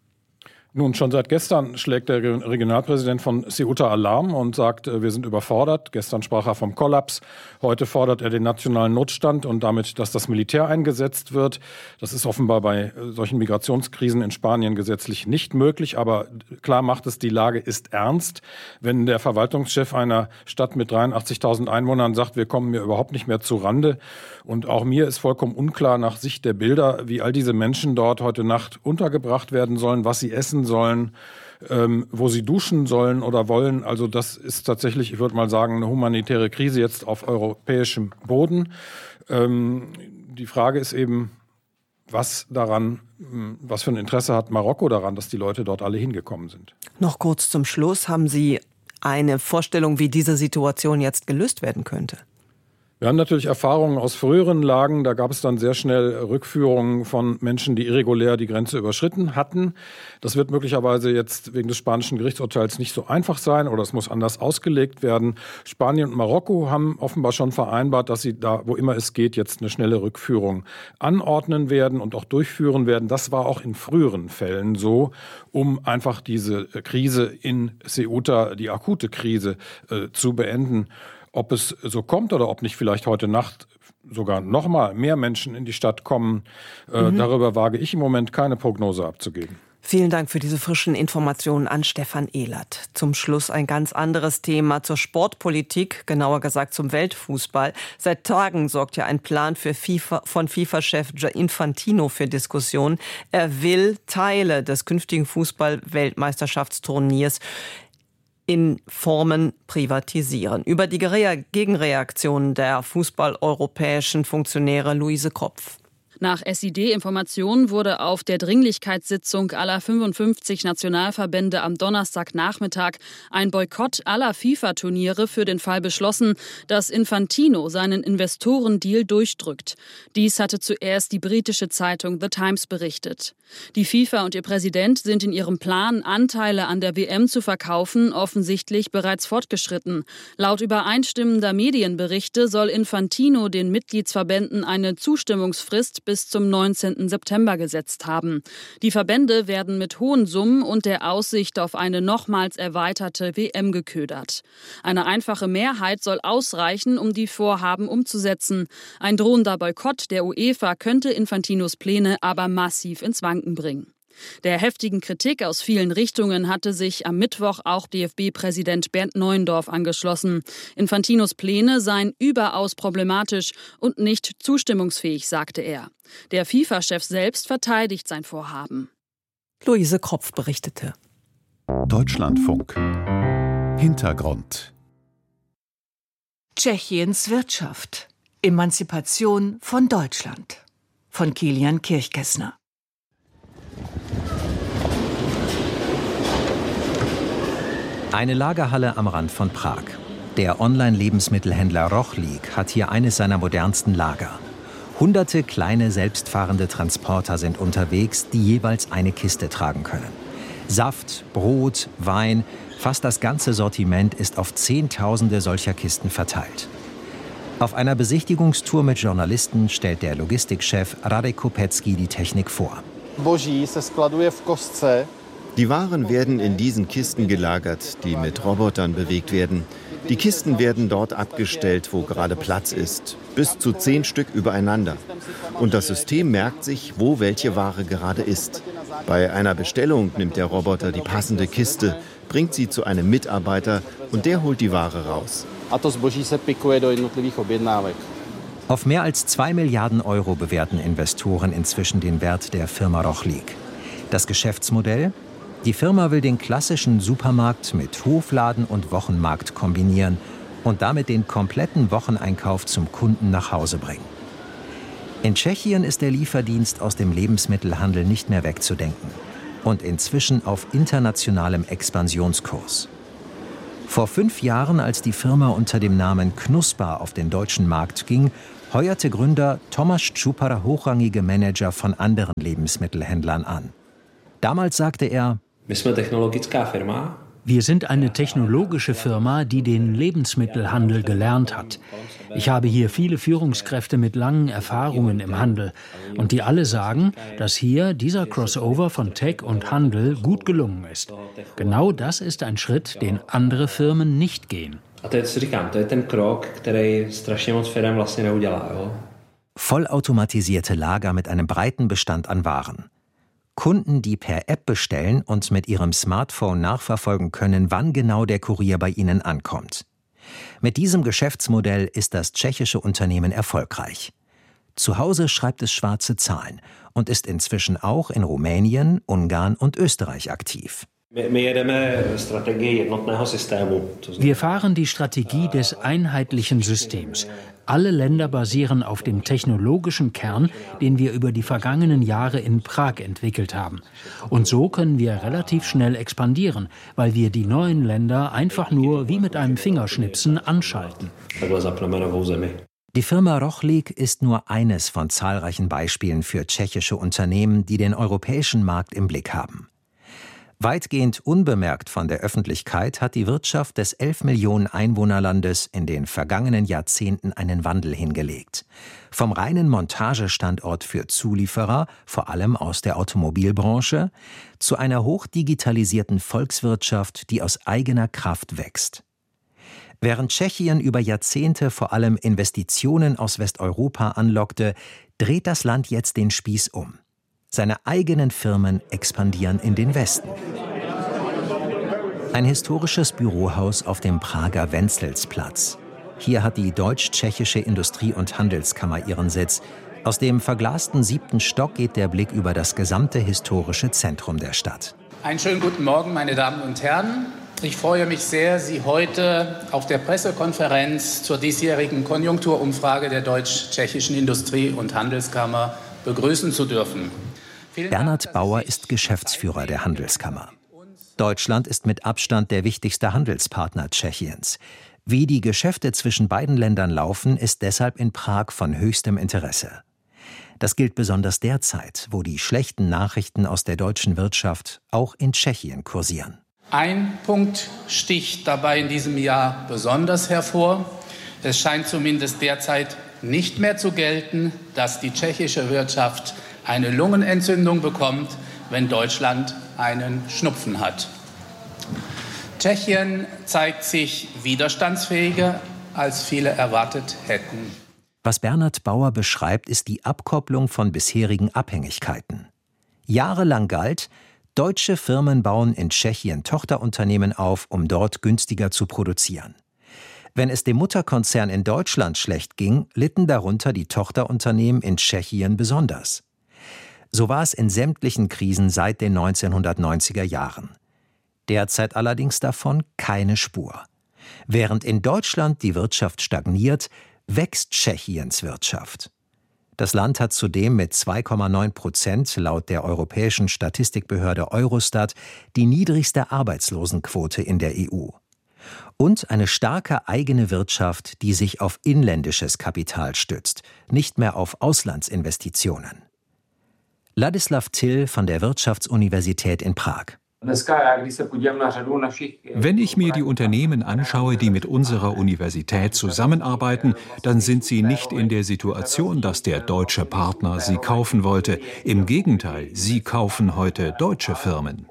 Nun, schon seit gestern schlägt der Regionalpräsident von Ceuta Alarm und sagt, wir sind überfordert. Gestern sprach er vom Kollaps. Heute fordert er den nationalen Notstand und damit, dass das Militär eingesetzt wird. Das ist offenbar bei solchen Migrationskrisen in Spanien gesetzlich nicht möglich. Aber klar macht es, die Lage ist ernst. Wenn der Verwaltungschef einer Stadt mit dreiundachtzigtausend Einwohnern sagt, wir kommen mir überhaupt nicht mehr zu Rande. Und auch mir ist vollkommen unklar nach Sicht der Bilder, wie all diese Menschen dort heute Nacht untergebracht werden sollen, was sie essen sollen, ähm, wo sie duschen sollen oder wollen. Also das ist tatsächlich, ich würde mal sagen, eine humanitäre Krise jetzt auf europäischem Boden. Ähm, die Frage ist eben, was daran, was für ein Interesse hat Marokko daran, dass die Leute dort alle hingekommen sind. Noch kurz zum Schluss, haben Sie eine Vorstellung, wie diese Situation jetzt gelöst werden könnte? Wir haben natürlich Erfahrungen aus früheren Lagen. Da gab es dann sehr schnell Rückführungen von Menschen, die irregulär die Grenze überschritten hatten. Das wird möglicherweise jetzt wegen des spanischen Gerichtsurteils nicht so einfach sein oder es muss anders ausgelegt werden. Spanien und Marokko haben offenbar schon vereinbart, dass sie da, wo immer es geht, jetzt eine schnelle Rückführung anordnen werden und auch durchführen werden. Das war auch in früheren Fällen so, um einfach diese Krise in Ceuta, die akute Krise, äh, zu beenden. Ob es so kommt oder ob nicht vielleicht heute Nacht sogar noch mal mehr Menschen in die Stadt kommen, äh, mhm. darüber wage ich im Moment keine Prognose abzugeben. Vielen Dank für diese frischen Informationen an Stefan Ehlert. Zum Schluss ein ganz anderes Thema zur Sportpolitik, genauer gesagt zum Weltfußball. Seit Tagen sorgt ja ein Plan für FIFA, von FIFA-Chef Infantino für Diskussionen. Er will Teile des künftigen Fußball-Weltmeisterschaftsturniers in Formen privatisieren. Über die Gegenreaktionen der fußball-europäischen Funktionäre Luise Kropf. Nach S I D-Informationen wurde auf der Dringlichkeitssitzung aller fünfundfünfzig Nationalverbände am Donnerstagnachmittag ein Boykott aller FIFA-Turniere für den Fall beschlossen, dass Infantino seinen Investorendeal durchdrückt. Dies hatte zuerst die britische Zeitung The Times berichtet. Die FIFA und ihr Präsident sind in ihrem Plan, Anteile an der W M zu verkaufen, offensichtlich bereits fortgeschritten. Laut übereinstimmender Medienberichte soll Infantino den Mitgliedsverbänden eine Zustimmungsfrist bis zum neunzehnten September gesetzt haben. Die Verbände werden mit hohen Summen und der Aussicht auf eine nochmals erweiterte W M geködert. Eine einfache Mehrheit soll ausreichen, um die Vorhaben umzusetzen. Ein drohender Boykott der UEFA könnte Infantinos Pläne aber massiv ins Wanken bringen. Der heftigen Kritik aus vielen Richtungen hatte sich am Mittwoch auch D F B-Präsident Bernd Neuendorf angeschlossen. Infantinos Pläne seien überaus problematisch und nicht zustimmungsfähig, sagte er. Der FIFA-Chef selbst verteidigt sein Vorhaben. Luise Kropf berichtete. Deutschlandfunk. Hintergrund. Tschechiens Wirtschaft. Emanzipation von Deutschland. Von Kilian Kirchkessner. Eine Lagerhalle am Rand von Prag. Der Online-Lebensmittelhändler Rochlik hat hier eines seiner modernsten Lager. Hunderte kleine selbstfahrende Transporter sind unterwegs, die jeweils eine Kiste tragen können. Saft, Brot, Wein, fast das ganze Sortiment ist auf Zehntausende solcher Kisten verteilt. Auf einer Besichtigungstour mit Journalisten stellt der Logistikchef Radek Kopecki die Technik vor. Die Waren werden in diesen Kisten gelagert, die mit Robotern bewegt werden. Die Kisten werden dort abgestellt, wo gerade Platz ist. Bis zu zehn Stück übereinander. Und das System merkt sich, wo welche Ware gerade ist. Bei einer Bestellung nimmt der Roboter die passende Kiste, bringt sie zu einem Mitarbeiter und der holt die Ware raus. Auf mehr als zwei Milliarden Euro bewerten Investoren inzwischen den Wert der Firma Rochlik. Das Geschäftsmodell? Die Firma will den klassischen Supermarkt mit Hofladen und Wochenmarkt kombinieren und damit den kompletten Wocheneinkauf zum Kunden nach Hause bringen. In Tschechien ist der Lieferdienst aus dem Lebensmittelhandel nicht mehr wegzudenken und inzwischen auf internationalem Expansionskurs. Vor fünf Jahren, als die Firma unter dem Namen Knusper auf den deutschen Markt ging, heuerte Gründer Tomáš Čupar hochrangige Manager von anderen Lebensmittelhändlern an. Damals sagte er: Wir sind eine technologische Firma, die den Lebensmittelhandel gelernt hat. Ich habe hier viele Führungskräfte mit langen Erfahrungen im Handel und die alle sagen, dass hier dieser Crossover von Tech und Handel gut gelungen ist. Genau das ist ein Schritt, den andere Firmen nicht gehen. Vollautomatisierte Lager mit einem breiten Bestand an Waren. Kunden, die per App bestellen und mit ihrem Smartphone nachverfolgen können, wann genau der Kurier bei ihnen ankommt. Mit diesem Geschäftsmodell ist das tschechische Unternehmen erfolgreich. Zu Hause schreibt es schwarze Zahlen und ist inzwischen auch in Rumänien, Ungarn und Österreich aktiv. Wir fahren die Strategie des einheitlichen Systems. Alle Länder basieren auf dem technologischen Kern, den wir über die vergangenen Jahre in Prag entwickelt haben. Und so können wir relativ schnell expandieren, weil wir die neuen Länder einfach nur wie mit einem Fingerschnipsen anschalten. Die Firma Rochlik ist nur eines von zahlreichen Beispielen für tschechische Unternehmen, die den europäischen Markt im Blick haben. Weitgehend unbemerkt von der Öffentlichkeit hat die Wirtschaft des elf Millionen Einwohnerlandes in den vergangenen Jahrzehnten einen Wandel hingelegt. Vom reinen Montagestandort für Zulieferer, vor allem aus der Automobilbranche, zu einer hochdigitalisierten Volkswirtschaft, die aus eigener Kraft wächst. Während Tschechien über Jahrzehnte vor allem Investitionen aus Westeuropa anlockte, dreht das Land jetzt den Spieß um. Seine eigenen Firmen expandieren in den Westen. Ein historisches Bürohaus auf dem Prager Wenzelsplatz. Hier hat die Deutsch-Tschechische Industrie- und Handelskammer ihren Sitz. Aus dem verglasten siebten Stock geht der Blick über das gesamte historische Zentrum der Stadt. Einen schönen guten Morgen, meine Damen und Herren. Ich freue mich sehr, Sie heute auf der Pressekonferenz zur diesjährigen Konjunkturumfrage der Deutsch-Tschechischen Industrie- und Handelskammer begrüßen zu dürfen. Bernhard Bauer ist Geschäftsführer der Handelskammer. Deutschland ist mit Abstand der wichtigste Handelspartner Tschechiens. Wie die Geschäfte zwischen beiden Ländern laufen, ist deshalb in Prag von höchstem Interesse. Das gilt besonders derzeit, wo die schlechten Nachrichten aus der deutschen Wirtschaft auch in Tschechien kursieren. Ein Punkt sticht dabei in diesem Jahr besonders hervor. Es scheint zumindest derzeit nicht mehr zu gelten, dass die tschechische Wirtschaft eine Lungenentzündung bekommt, wenn Deutschland einen Schnupfen hat. Tschechien zeigt sich widerstandsfähiger, als viele erwartet hätten. Was Bernhard Bauer beschreibt, ist die Abkopplung von bisherigen Abhängigkeiten. Jahrelang galt, deutsche Firmen bauen in Tschechien Tochterunternehmen auf, um dort günstiger zu produzieren. Wenn es dem Mutterkonzern in Deutschland schlecht ging, litten darunter die Tochterunternehmen in Tschechien besonders. So war es in sämtlichen Krisen seit den neunzehnhundertneunziger Jahren. Derzeit allerdings davon keine Spur. Während in Deutschland die Wirtschaft stagniert, wächst Tschechiens Wirtschaft. Das Land hat zudem mit zwei Komma neun Prozent laut der europäischen Statistikbehörde Eurostat die niedrigste Arbeitslosenquote in der E U. Und eine starke eigene Wirtschaft, die sich auf inländisches Kapital stützt, nicht mehr auf Auslandsinvestitionen. Ladislav Till von der Wirtschaftsuniversität in Prag. Wenn ich mir die Unternehmen anschaue, die mit unserer Universität zusammenarbeiten, dann sind sie nicht in der Situation, dass der deutsche Partner sie kaufen wollte. Im Gegenteil, sie kaufen heute deutsche Firmen.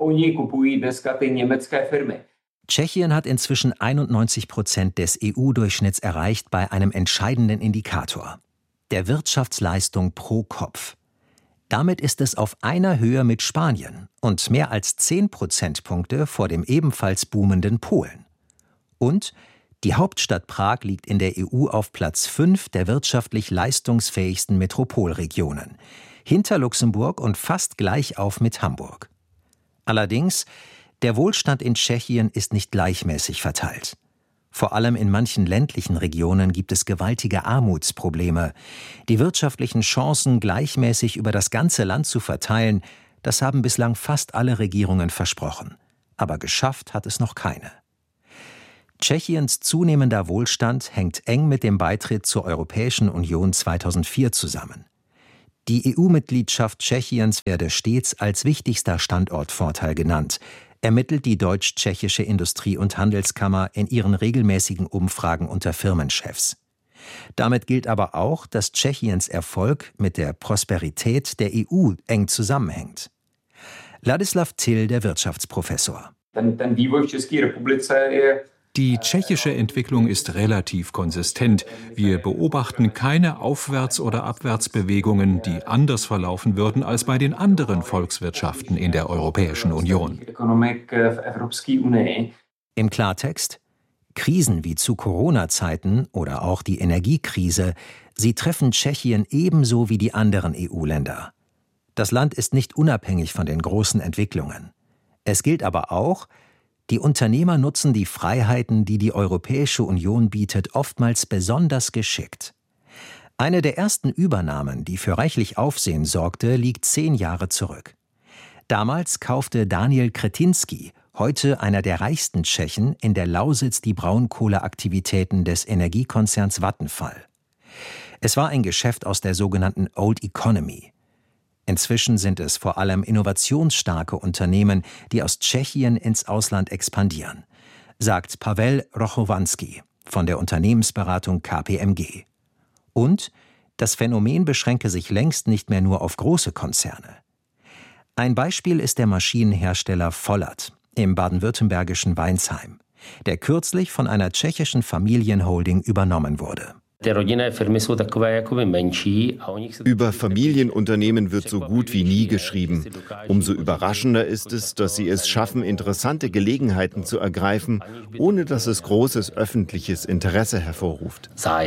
Tschechien hat inzwischen einundneunzig Prozent des E U-Durchschnitts erreicht bei einem entscheidenden Indikator: der Wirtschaftsleistung pro Kopf. Damit ist es auf einer Höhe mit Spanien und mehr als zehn Prozentpunkte vor dem ebenfalls boomenden Polen. Und die Hauptstadt Prag liegt in der E U auf Platz fünf der wirtschaftlich leistungsfähigsten Metropolregionen, hinter Luxemburg und fast gleich auf mit Hamburg. Allerdings, der Wohlstand in Tschechien ist nicht gleichmäßig verteilt. Vor allem in manchen ländlichen Regionen gibt es gewaltige Armutsprobleme. Die wirtschaftlichen Chancen gleichmäßig über das ganze Land zu verteilen, das haben bislang fast alle Regierungen versprochen. Aber geschafft hat es noch keine. Tschechiens zunehmender Wohlstand hängt eng mit dem Beitritt zur Europäischen Union zweitausendvier zusammen. Die E U-Mitgliedschaft Tschechiens werde stets als wichtigster Standortvorteil genannt, ermittelt die Deutsch-Tschechische Industrie- und Handelskammer in ihren regelmäßigen Umfragen unter Firmenchefs. Damit gilt aber auch, dass Tschechiens Erfolg mit der Prosperität der E U eng zusammenhängt. Ladislav Till, der Wirtschaftsprofessor. Die tschechische Entwicklung ist relativ konsistent. Wir beobachten keine Aufwärts- oder Abwärtsbewegungen, die anders verlaufen würden als bei den anderen Volkswirtschaften in der Europäischen Union. Im Klartext: Krisen wie zu Corona-Zeiten oder auch die Energiekrise, sie treffen Tschechien ebenso wie die anderen E U-Länder. Das Land ist nicht unabhängig von den großen Entwicklungen. Es gilt aber auch, die Unternehmer nutzen die Freiheiten, die die Europäische Union bietet, oftmals besonders geschickt. Eine der ersten Übernahmen, die für reichlich Aufsehen sorgte, liegt zehn Jahre zurück. Damals kaufte Daniel Křetínský, heute einer der reichsten Tschechen, in der Lausitz die Braunkohleaktivitäten des Energiekonzerns Vattenfall. Es war ein Geschäft aus der sogenannten Old Economy. Inzwischen sind es vor allem innovationsstarke Unternehmen, die aus Tschechien ins Ausland expandieren, sagt Pavel Rochowanski von der Unternehmensberatung K P M G. Und das Phänomen beschränke sich längst nicht mehr nur auf große Konzerne. Ein Beispiel ist der Maschinenhersteller Vollert im baden-württembergischen Weinsheim, der kürzlich von einer tschechischen Familienholding übernommen wurde. Über Familienunternehmen wird so gut wie nie geschrieben. Umso überraschender ist es, dass sie es schaffen, interessante Gelegenheiten zu ergreifen, ohne dass es großes öffentliches Interesse hervorruft.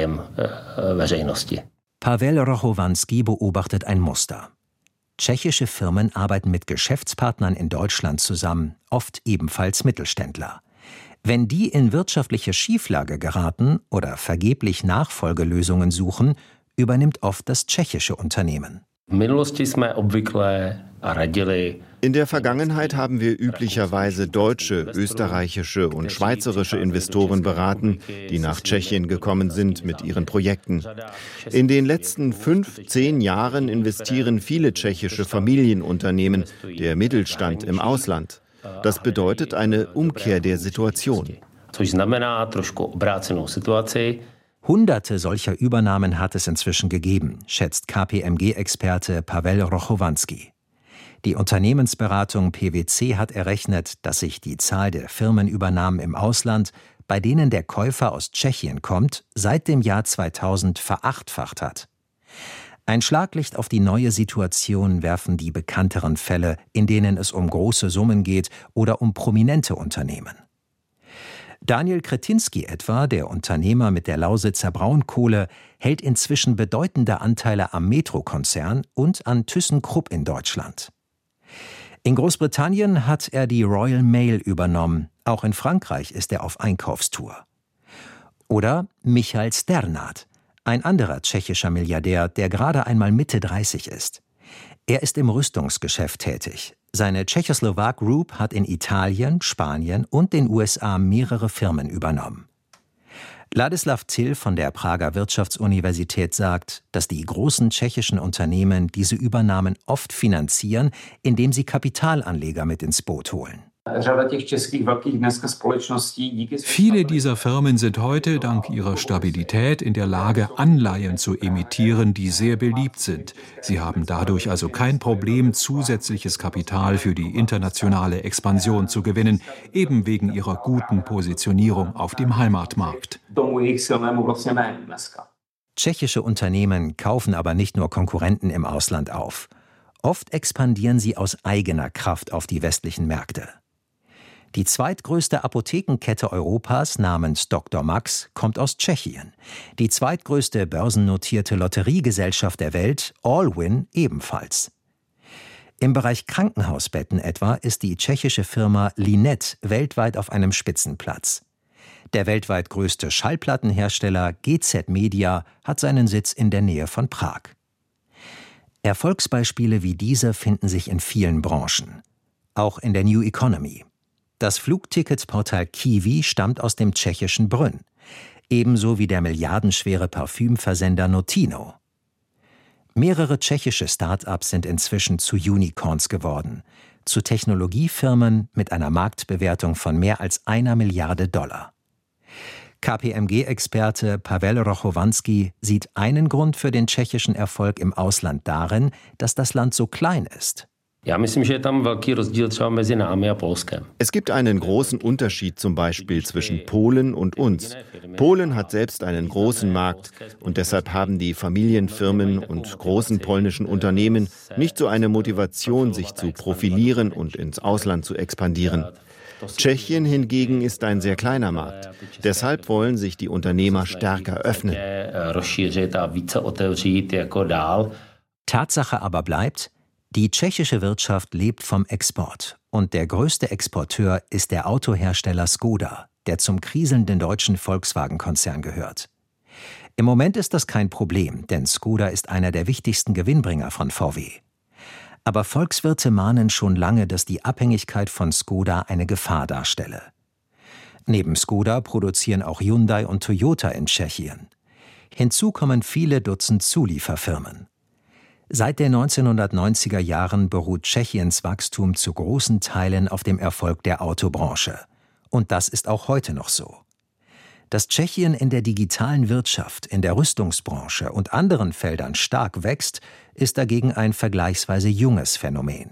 Pavel Rochowanski beobachtet ein Muster. Tschechische Firmen arbeiten mit Geschäftspartnern in Deutschland zusammen, oft ebenfalls Mittelständler. Wenn die in wirtschaftliche Schieflage geraten oder vergeblich Nachfolgelösungen suchen, übernimmt oft das tschechische Unternehmen. In der Vergangenheit haben wir üblicherweise deutsche, österreichische und schweizerische Investoren beraten, die nach Tschechien gekommen sind mit ihren Projekten. In den letzten fünf, zehn Jahren investieren viele tschechische Familienunternehmen, der Mittelstand im Ausland. Das bedeutet eine Umkehr der Situation. Hunderte solcher Übernahmen hat es inzwischen gegeben, schätzt K P M G-Experte Pavel Rochowanski. Die Unternehmensberatung P W C hat errechnet, dass sich die Zahl der Firmenübernahmen im Ausland, bei denen der Käufer aus Tschechien kommt, seit dem Jahr zweitausend verachtfacht hat. Ein Schlaglicht auf die neue Situation werfen die bekannteren Fälle, in denen es um große Summen geht oder um prominente Unternehmen. Daniel Křetínský etwa, der Unternehmer mit der Lausitzer Braunkohle, hält inzwischen bedeutende Anteile am Metro-Konzern und an ThyssenKrupp in Deutschland. In Großbritannien hat er die Royal Mail übernommen, auch in Frankreich ist er auf Einkaufstour. Oder Michal Sternat, ein anderer tschechischer Milliardär, der gerade einmal Mitte dreißig ist. Er ist im Rüstungsgeschäft tätig. Seine Czechoslovak Group hat in Italien, Spanien und den U S A mehrere Firmen übernommen. Ladislav Till von der Prager Wirtschaftsuniversität sagt, dass die großen tschechischen Unternehmen diese Übernahmen oft finanzieren, indem sie Kapitalanleger mit ins Boot holen. Viele dieser Firmen sind heute dank ihrer Stabilität in der Lage, Anleihen zu emittieren, die sehr beliebt sind. Sie haben dadurch also kein Problem, zusätzliches Kapital für die internationale Expansion zu gewinnen, eben wegen ihrer guten Positionierung auf dem Heimatmarkt. Tschechische Unternehmen kaufen aber nicht nur Konkurrenten im Ausland auf. Oft expandieren sie aus eigener Kraft auf die westlichen Märkte. Die zweitgrößte Apothekenkette Europas namens Doktor Max kommt aus Tschechien. Die zweitgrößte börsennotierte Lotteriegesellschaft der Welt, Allwyn, ebenfalls. Im Bereich Krankenhausbetten etwa ist die tschechische Firma Linet weltweit auf einem Spitzenplatz. Der weltweit größte Schallplattenhersteller G Z Media hat seinen Sitz in der Nähe von Prag. Erfolgsbeispiele wie diese finden sich in vielen Branchen, auch in der New Economy. Das Flugticketsportal Kiwi stammt aus dem tschechischen Brünn, ebenso wie der milliardenschwere Parfümversender Notino. Mehrere tschechische Start-ups sind inzwischen zu Unicorns geworden, zu Technologiefirmen mit einer Marktbewertung von mehr als einer Milliarde Dollar. K P M G-Experte Pavel Rochowanski sieht einen Grund für den tschechischen Erfolg im Ausland darin, dass das Land so klein ist. Es gibt einen großen Unterschied zum Beispiel zwischen Polen und uns. Polen hat selbst einen großen Markt und deshalb haben die Familienfirmen und großen polnischen Unternehmen nicht so eine Motivation, sich zu profilieren und ins Ausland zu expandieren. Tschechien hingegen ist ein sehr kleiner Markt. Deshalb wollen sich die Unternehmer stärker öffnen. Tatsache aber bleibt, die tschechische Wirtschaft lebt vom Export und der größte Exporteur ist der Autohersteller Skoda, der zum kriselnden deutschen Volkswagen-Konzern gehört. Im Moment ist das kein Problem, denn Skoda ist einer der wichtigsten Gewinnbringer von V W. Aber Volkswirte mahnen schon lange, dass die Abhängigkeit von Skoda eine Gefahr darstelle. Neben Skoda produzieren auch Hyundai und Toyota in Tschechien. Hinzu kommen viele Dutzend Zulieferfirmen. Seit den neunzehnhundertneunziger Jahren beruht Tschechiens Wachstum zu großen Teilen auf dem Erfolg der Autobranche. Und das ist auch heute noch so. Dass Tschechien in der digitalen Wirtschaft, in der Rüstungsbranche und anderen Feldern stark wächst, ist dagegen ein vergleichsweise junges Phänomen.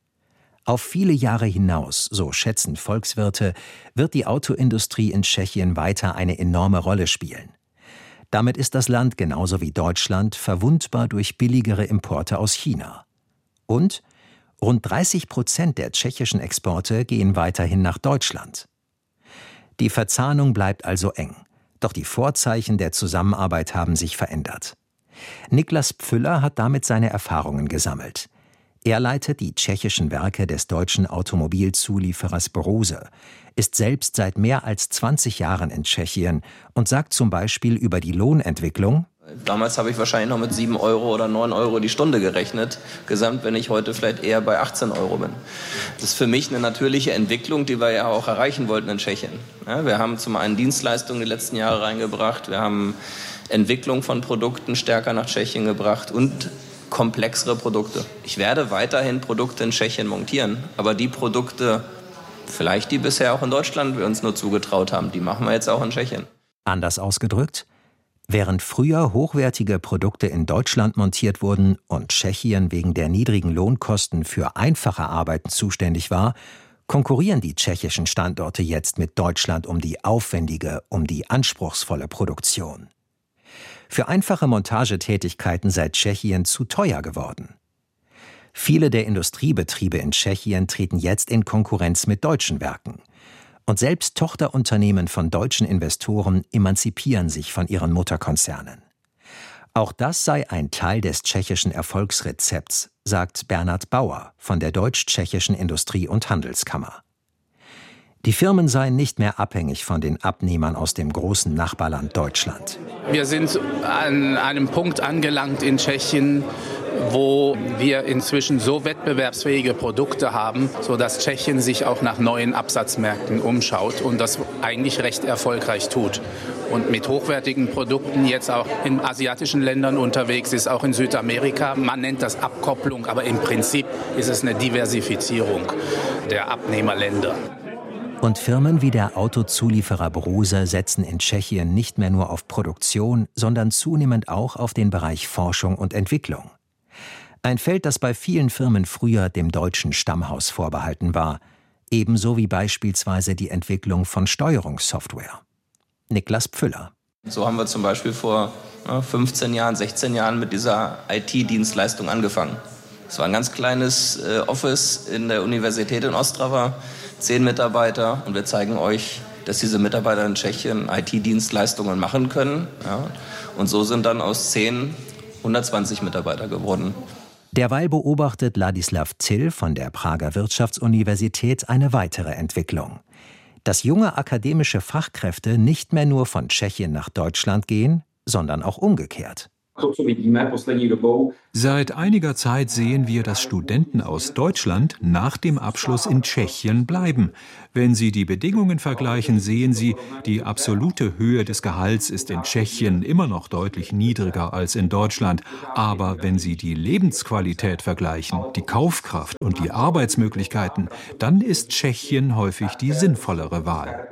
Auf viele Jahre hinaus, so schätzen Volkswirte, wird die Autoindustrie in Tschechien weiter eine enorme Rolle spielen. Damit ist das Land genauso wie Deutschland verwundbar durch billigere Importe aus China. Und rund dreißig Prozent der tschechischen Exporte gehen weiterhin nach Deutschland. Die Verzahnung bleibt also eng, doch die Vorzeichen der Zusammenarbeit haben sich verändert. Niklas Pfüller hat damit seine Erfahrungen gesammelt. Er leitet die tschechischen Werke des deutschen Automobilzulieferers Brose, ist selbst seit mehr als zwanzig Jahren in Tschechien und sagt zum Beispiel über die Lohnentwicklung: Damals habe ich wahrscheinlich noch mit sieben Euro oder neun Euro die Stunde gerechnet. Gesamt bin ich heute vielleicht eher bei achtzehn Euro bin. Das ist für mich eine natürliche Entwicklung, die wir ja auch erreichen wollten in Tschechien. Ja, wir haben zum einen Dienstleistungen die letzten Jahre reingebracht. Wir haben Entwicklung von Produkten stärker nach Tschechien gebracht und komplexere Produkte. Ich werde weiterhin Produkte in Tschechien montieren, aber die Produkte, vielleicht die bisher auch in Deutschland wir uns nur zugetraut haben, die machen wir jetzt auch in Tschechien. Anders ausgedrückt: Während früher hochwertige Produkte in Deutschland montiert wurden und Tschechien wegen der niedrigen Lohnkosten für einfache Arbeiten zuständig war, konkurrieren die tschechischen Standorte jetzt mit Deutschland um die aufwendige, um die anspruchsvolle Produktion. Für einfache Montagetätigkeiten sei Tschechien zu teuer geworden. Viele der Industriebetriebe in Tschechien treten jetzt in Konkurrenz mit deutschen Werken. Und selbst Tochterunternehmen von deutschen Investoren emanzipieren sich von ihren Mutterkonzernen. Auch das sei ein Teil des tschechischen Erfolgsrezepts, sagt Bernhard Bauer von der Deutsch-Tschechischen Industrie- und Handelskammer. Die Firmen seien nicht mehr abhängig von den Abnehmern aus dem großen Nachbarland Deutschland. Wir sind an einem Punkt angelangt in Tschechien, wo wir inzwischen so wettbewerbsfähige Produkte haben, sodass Tschechien sich auch nach neuen Absatzmärkten umschaut und das eigentlich recht erfolgreich tut. und mit hochwertigen Produkten jetzt auch in asiatischen Ländern unterwegs ist, auch in Südamerika. Man nennt das Abkopplung, aber im Prinzip ist es eine Diversifizierung der Abnehmerländer. Und Firmen wie der Autozulieferer Brose setzen in Tschechien nicht mehr nur auf Produktion, sondern zunehmend auch auf den Bereich Forschung und Entwicklung. Ein Feld, das bei vielen Firmen früher dem deutschen Stammhaus vorbehalten war, ebenso wie beispielsweise die Entwicklung von Steuerungssoftware. Niklas Pfüller. So haben wir zum Beispiel vor fünfzehn Jahren, sechzehn Jahren mit dieser I T-Dienstleistung angefangen. Es war ein ganz kleines äh, Office in der Universität in Ostrava, zehn Mitarbeiter, und wir zeigen euch, dass diese Mitarbeiter in Tschechien I T-Dienstleistungen machen können. Ja. Und so sind dann aus zehn hundertzwanzig Mitarbeiter geworden. Derweil beobachtet Ladislav Zill von der Prager Wirtschaftsuniversität eine weitere Entwicklung. Dass junge akademische Fachkräfte nicht mehr nur von Tschechien nach Deutschland gehen, sondern auch umgekehrt. Seit einiger Zeit sehen wir, dass Studenten aus Deutschland nach dem Abschluss in Tschechien bleiben. Wenn Sie die Bedingungen vergleichen, sehen Sie, die absolute Höhe des Gehalts ist in Tschechien immer noch deutlich niedriger als in Deutschland. Aber wenn Sie die Lebensqualität vergleichen, die Kaufkraft und die Arbeitsmöglichkeiten, dann ist Tschechien häufig die sinnvollere Wahl.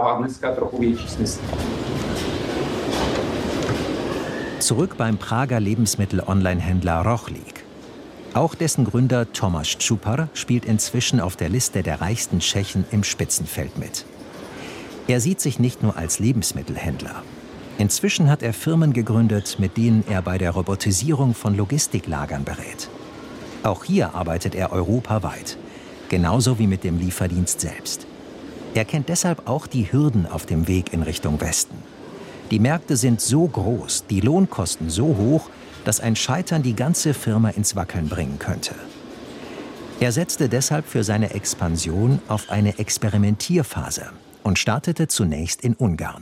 Zurück beim Prager Lebensmittel-Online-Händler Rochlik. Auch dessen Gründer Tomáš Čupar spielt inzwischen auf der Liste der reichsten Tschechen im Spitzenfeld mit. Er sieht sich nicht nur als Lebensmittelhändler. Inzwischen hat er Firmen gegründet, mit denen er bei der Robotisierung von Logistiklagern berät. Auch hier arbeitet er europaweit, genauso wie mit dem Lieferdienst selbst. Er kennt deshalb auch die Hürden auf dem Weg in Richtung Westen. Die Märkte sind so groß, die Lohnkosten so hoch, dass ein Scheitern die ganze Firma ins Wackeln bringen könnte. Er setzte deshalb für seine Expansion auf eine Experimentierphase und startete zunächst in Ungarn.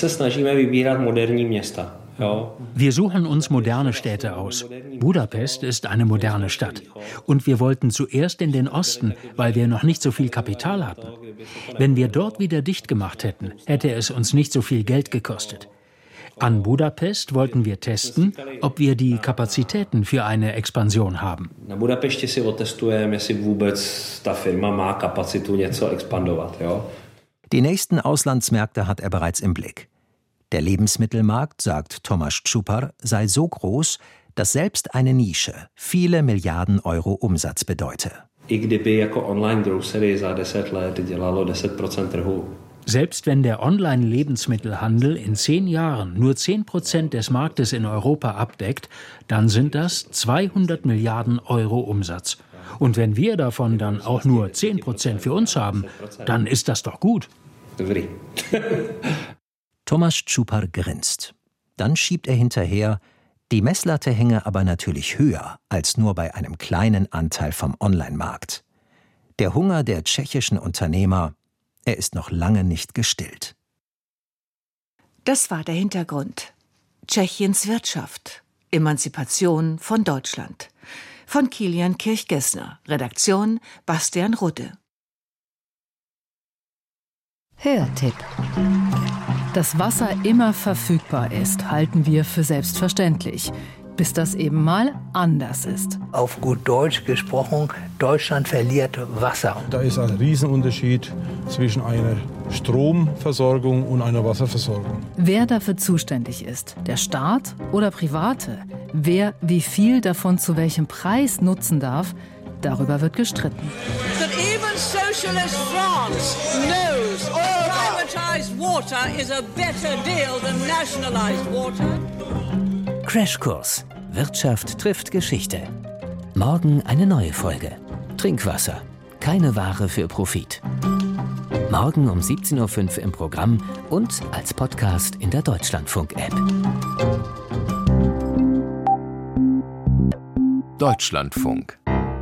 Wir suchen uns moderne Städte aus. Budapest ist eine moderne Stadt. Und wir wollten zuerst in den Osten, weil wir noch nicht so viel Kapital hatten. Wenn wir dort wieder dicht gemacht hätten, hätte es uns nicht so viel Geld gekostet. An Budapest wollten wir testen, ob wir die Kapazitäten für eine Expansion haben. Die nächsten Auslandsmärkte hat er bereits im Blick. Der Lebensmittelmarkt, sagt Tomáš Čupar, sei so groß, dass selbst eine Nische viele Milliarden Euro Umsatz bedeute. Selbst wenn der Online-Lebensmittelhandel in zehn Jahren nur zehn Prozent des Marktes in Europa abdeckt, dann sind das zweihundert Milliarden Euro Umsatz. Und wenn wir davon dann auch nur zehn Prozent für uns haben, dann ist das doch gut. Tomáš Čupar grinst. Dann schiebt er hinterher, die Messlatte hänge aber natürlich höher als nur bei einem kleinen Anteil vom Online-Markt. Der Hunger der tschechischen Unternehmer, er ist noch lange nicht gestillt. Das war der Hintergrund. Tschechiens Wirtschaft. Emanzipation von Deutschland. Von Kilian Kirchgessner. Redaktion Bastian Rudde. Hörtipp. Dass Wasser immer verfügbar ist, halten wir für selbstverständlich, bis das eben mal anders ist. Auf gut Deutsch gesprochen, Deutschland verliert Wasser. Da ist ein Riesenunterschied zwischen einer Stromversorgung und einer Wasserversorgung. Wer dafür zuständig ist, der Staat oder Private, wer wie viel davon zu welchem Preis nutzen darf, darüber wird gestritten. That even socialist France knows privatized water is a better deal than nationalized water. Crashkurs. Wirtschaft trifft Geschichte. Morgen eine neue Folge. Trinkwasser. Keine Ware für Profit. Morgen um siebzehn Uhr fünf im Programm und als Podcast in der Deutschlandfunk-App. Deutschlandfunk.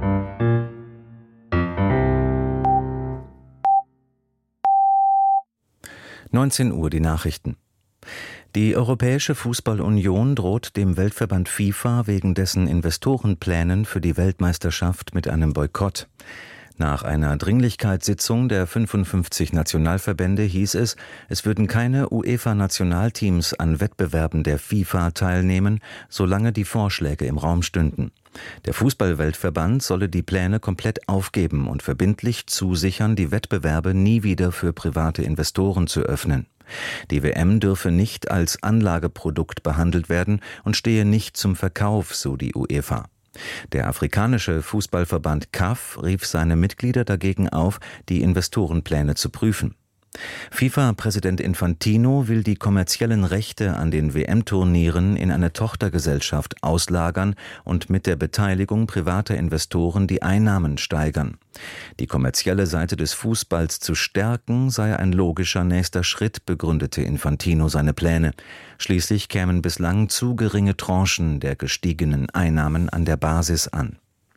neunzehn Uhr die Nachrichten. Die Europäische Fußballunion droht dem Weltverband FIFA wegen dessen Investorenplänen für die Weltmeisterschaft mit einem Boykott. Nach einer Dringlichkeitssitzung der fünfundfünfzig Nationalverbände hieß es, es würden keine UEFA-Nationalteams an Wettbewerben der FIFA teilnehmen, solange die Vorschläge im Raum stünden. Der Fußball-Weltverband solle die Pläne komplett aufgeben und verbindlich zusichern, die Wettbewerbe nie wieder für private Investoren zu öffnen. Die W M dürfe nicht als Anlageprodukt behandelt werden und stehe nicht zum Verkauf, so die UEFA. Der afrikanische Fußballverband C A F rief seine Mitglieder dagegen auf, die Investorenpläne zu prüfen. FIFA-Präsident Infantino will die kommerziellen Rechte an den W M-Turnieren in eine Tochtergesellschaft auslagern und mit der Beteiligung privater Investoren die Einnahmen steigern. Die kommerzielle Seite des Fußballs zu stärken sei ein logischer nächster Schritt, begründete Infantino seine Pläne. Schließlich kämen bislang zu geringe Tranchen der gestiegenen Einnahmen an der Basis an.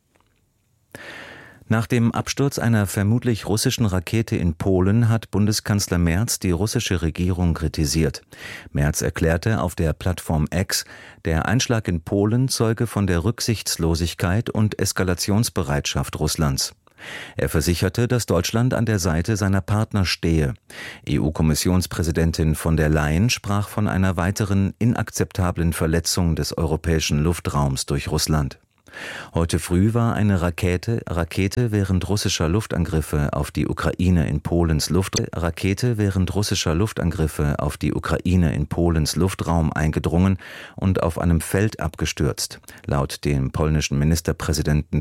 Nach dem Absturz einer vermutlich russischen Rakete in Polen hat Bundeskanzler Merz die russische Regierung kritisiert. Merz erklärte auf der Plattform X, der Einschlag in Polen zeuge von der Rücksichtslosigkeit und Eskalationsbereitschaft Russlands. Er versicherte, dass Deutschland an der Seite seiner Partner stehe. E U-Kommissionspräsidentin von der Leyen sprach von einer weiteren inakzeptablen Verletzung des europäischen Luftraums durch Russland. Heute früh war eine Rakete, Rakete während russischer Luftangriffe auf die Ukraine in Polens Luft, Rakete während russischer Luftangriffe auf die Ukraine in Polens Luftraum eingedrungen und auf einem Feld abgestürzt. Laut dem polnischen Ministerpräsidenten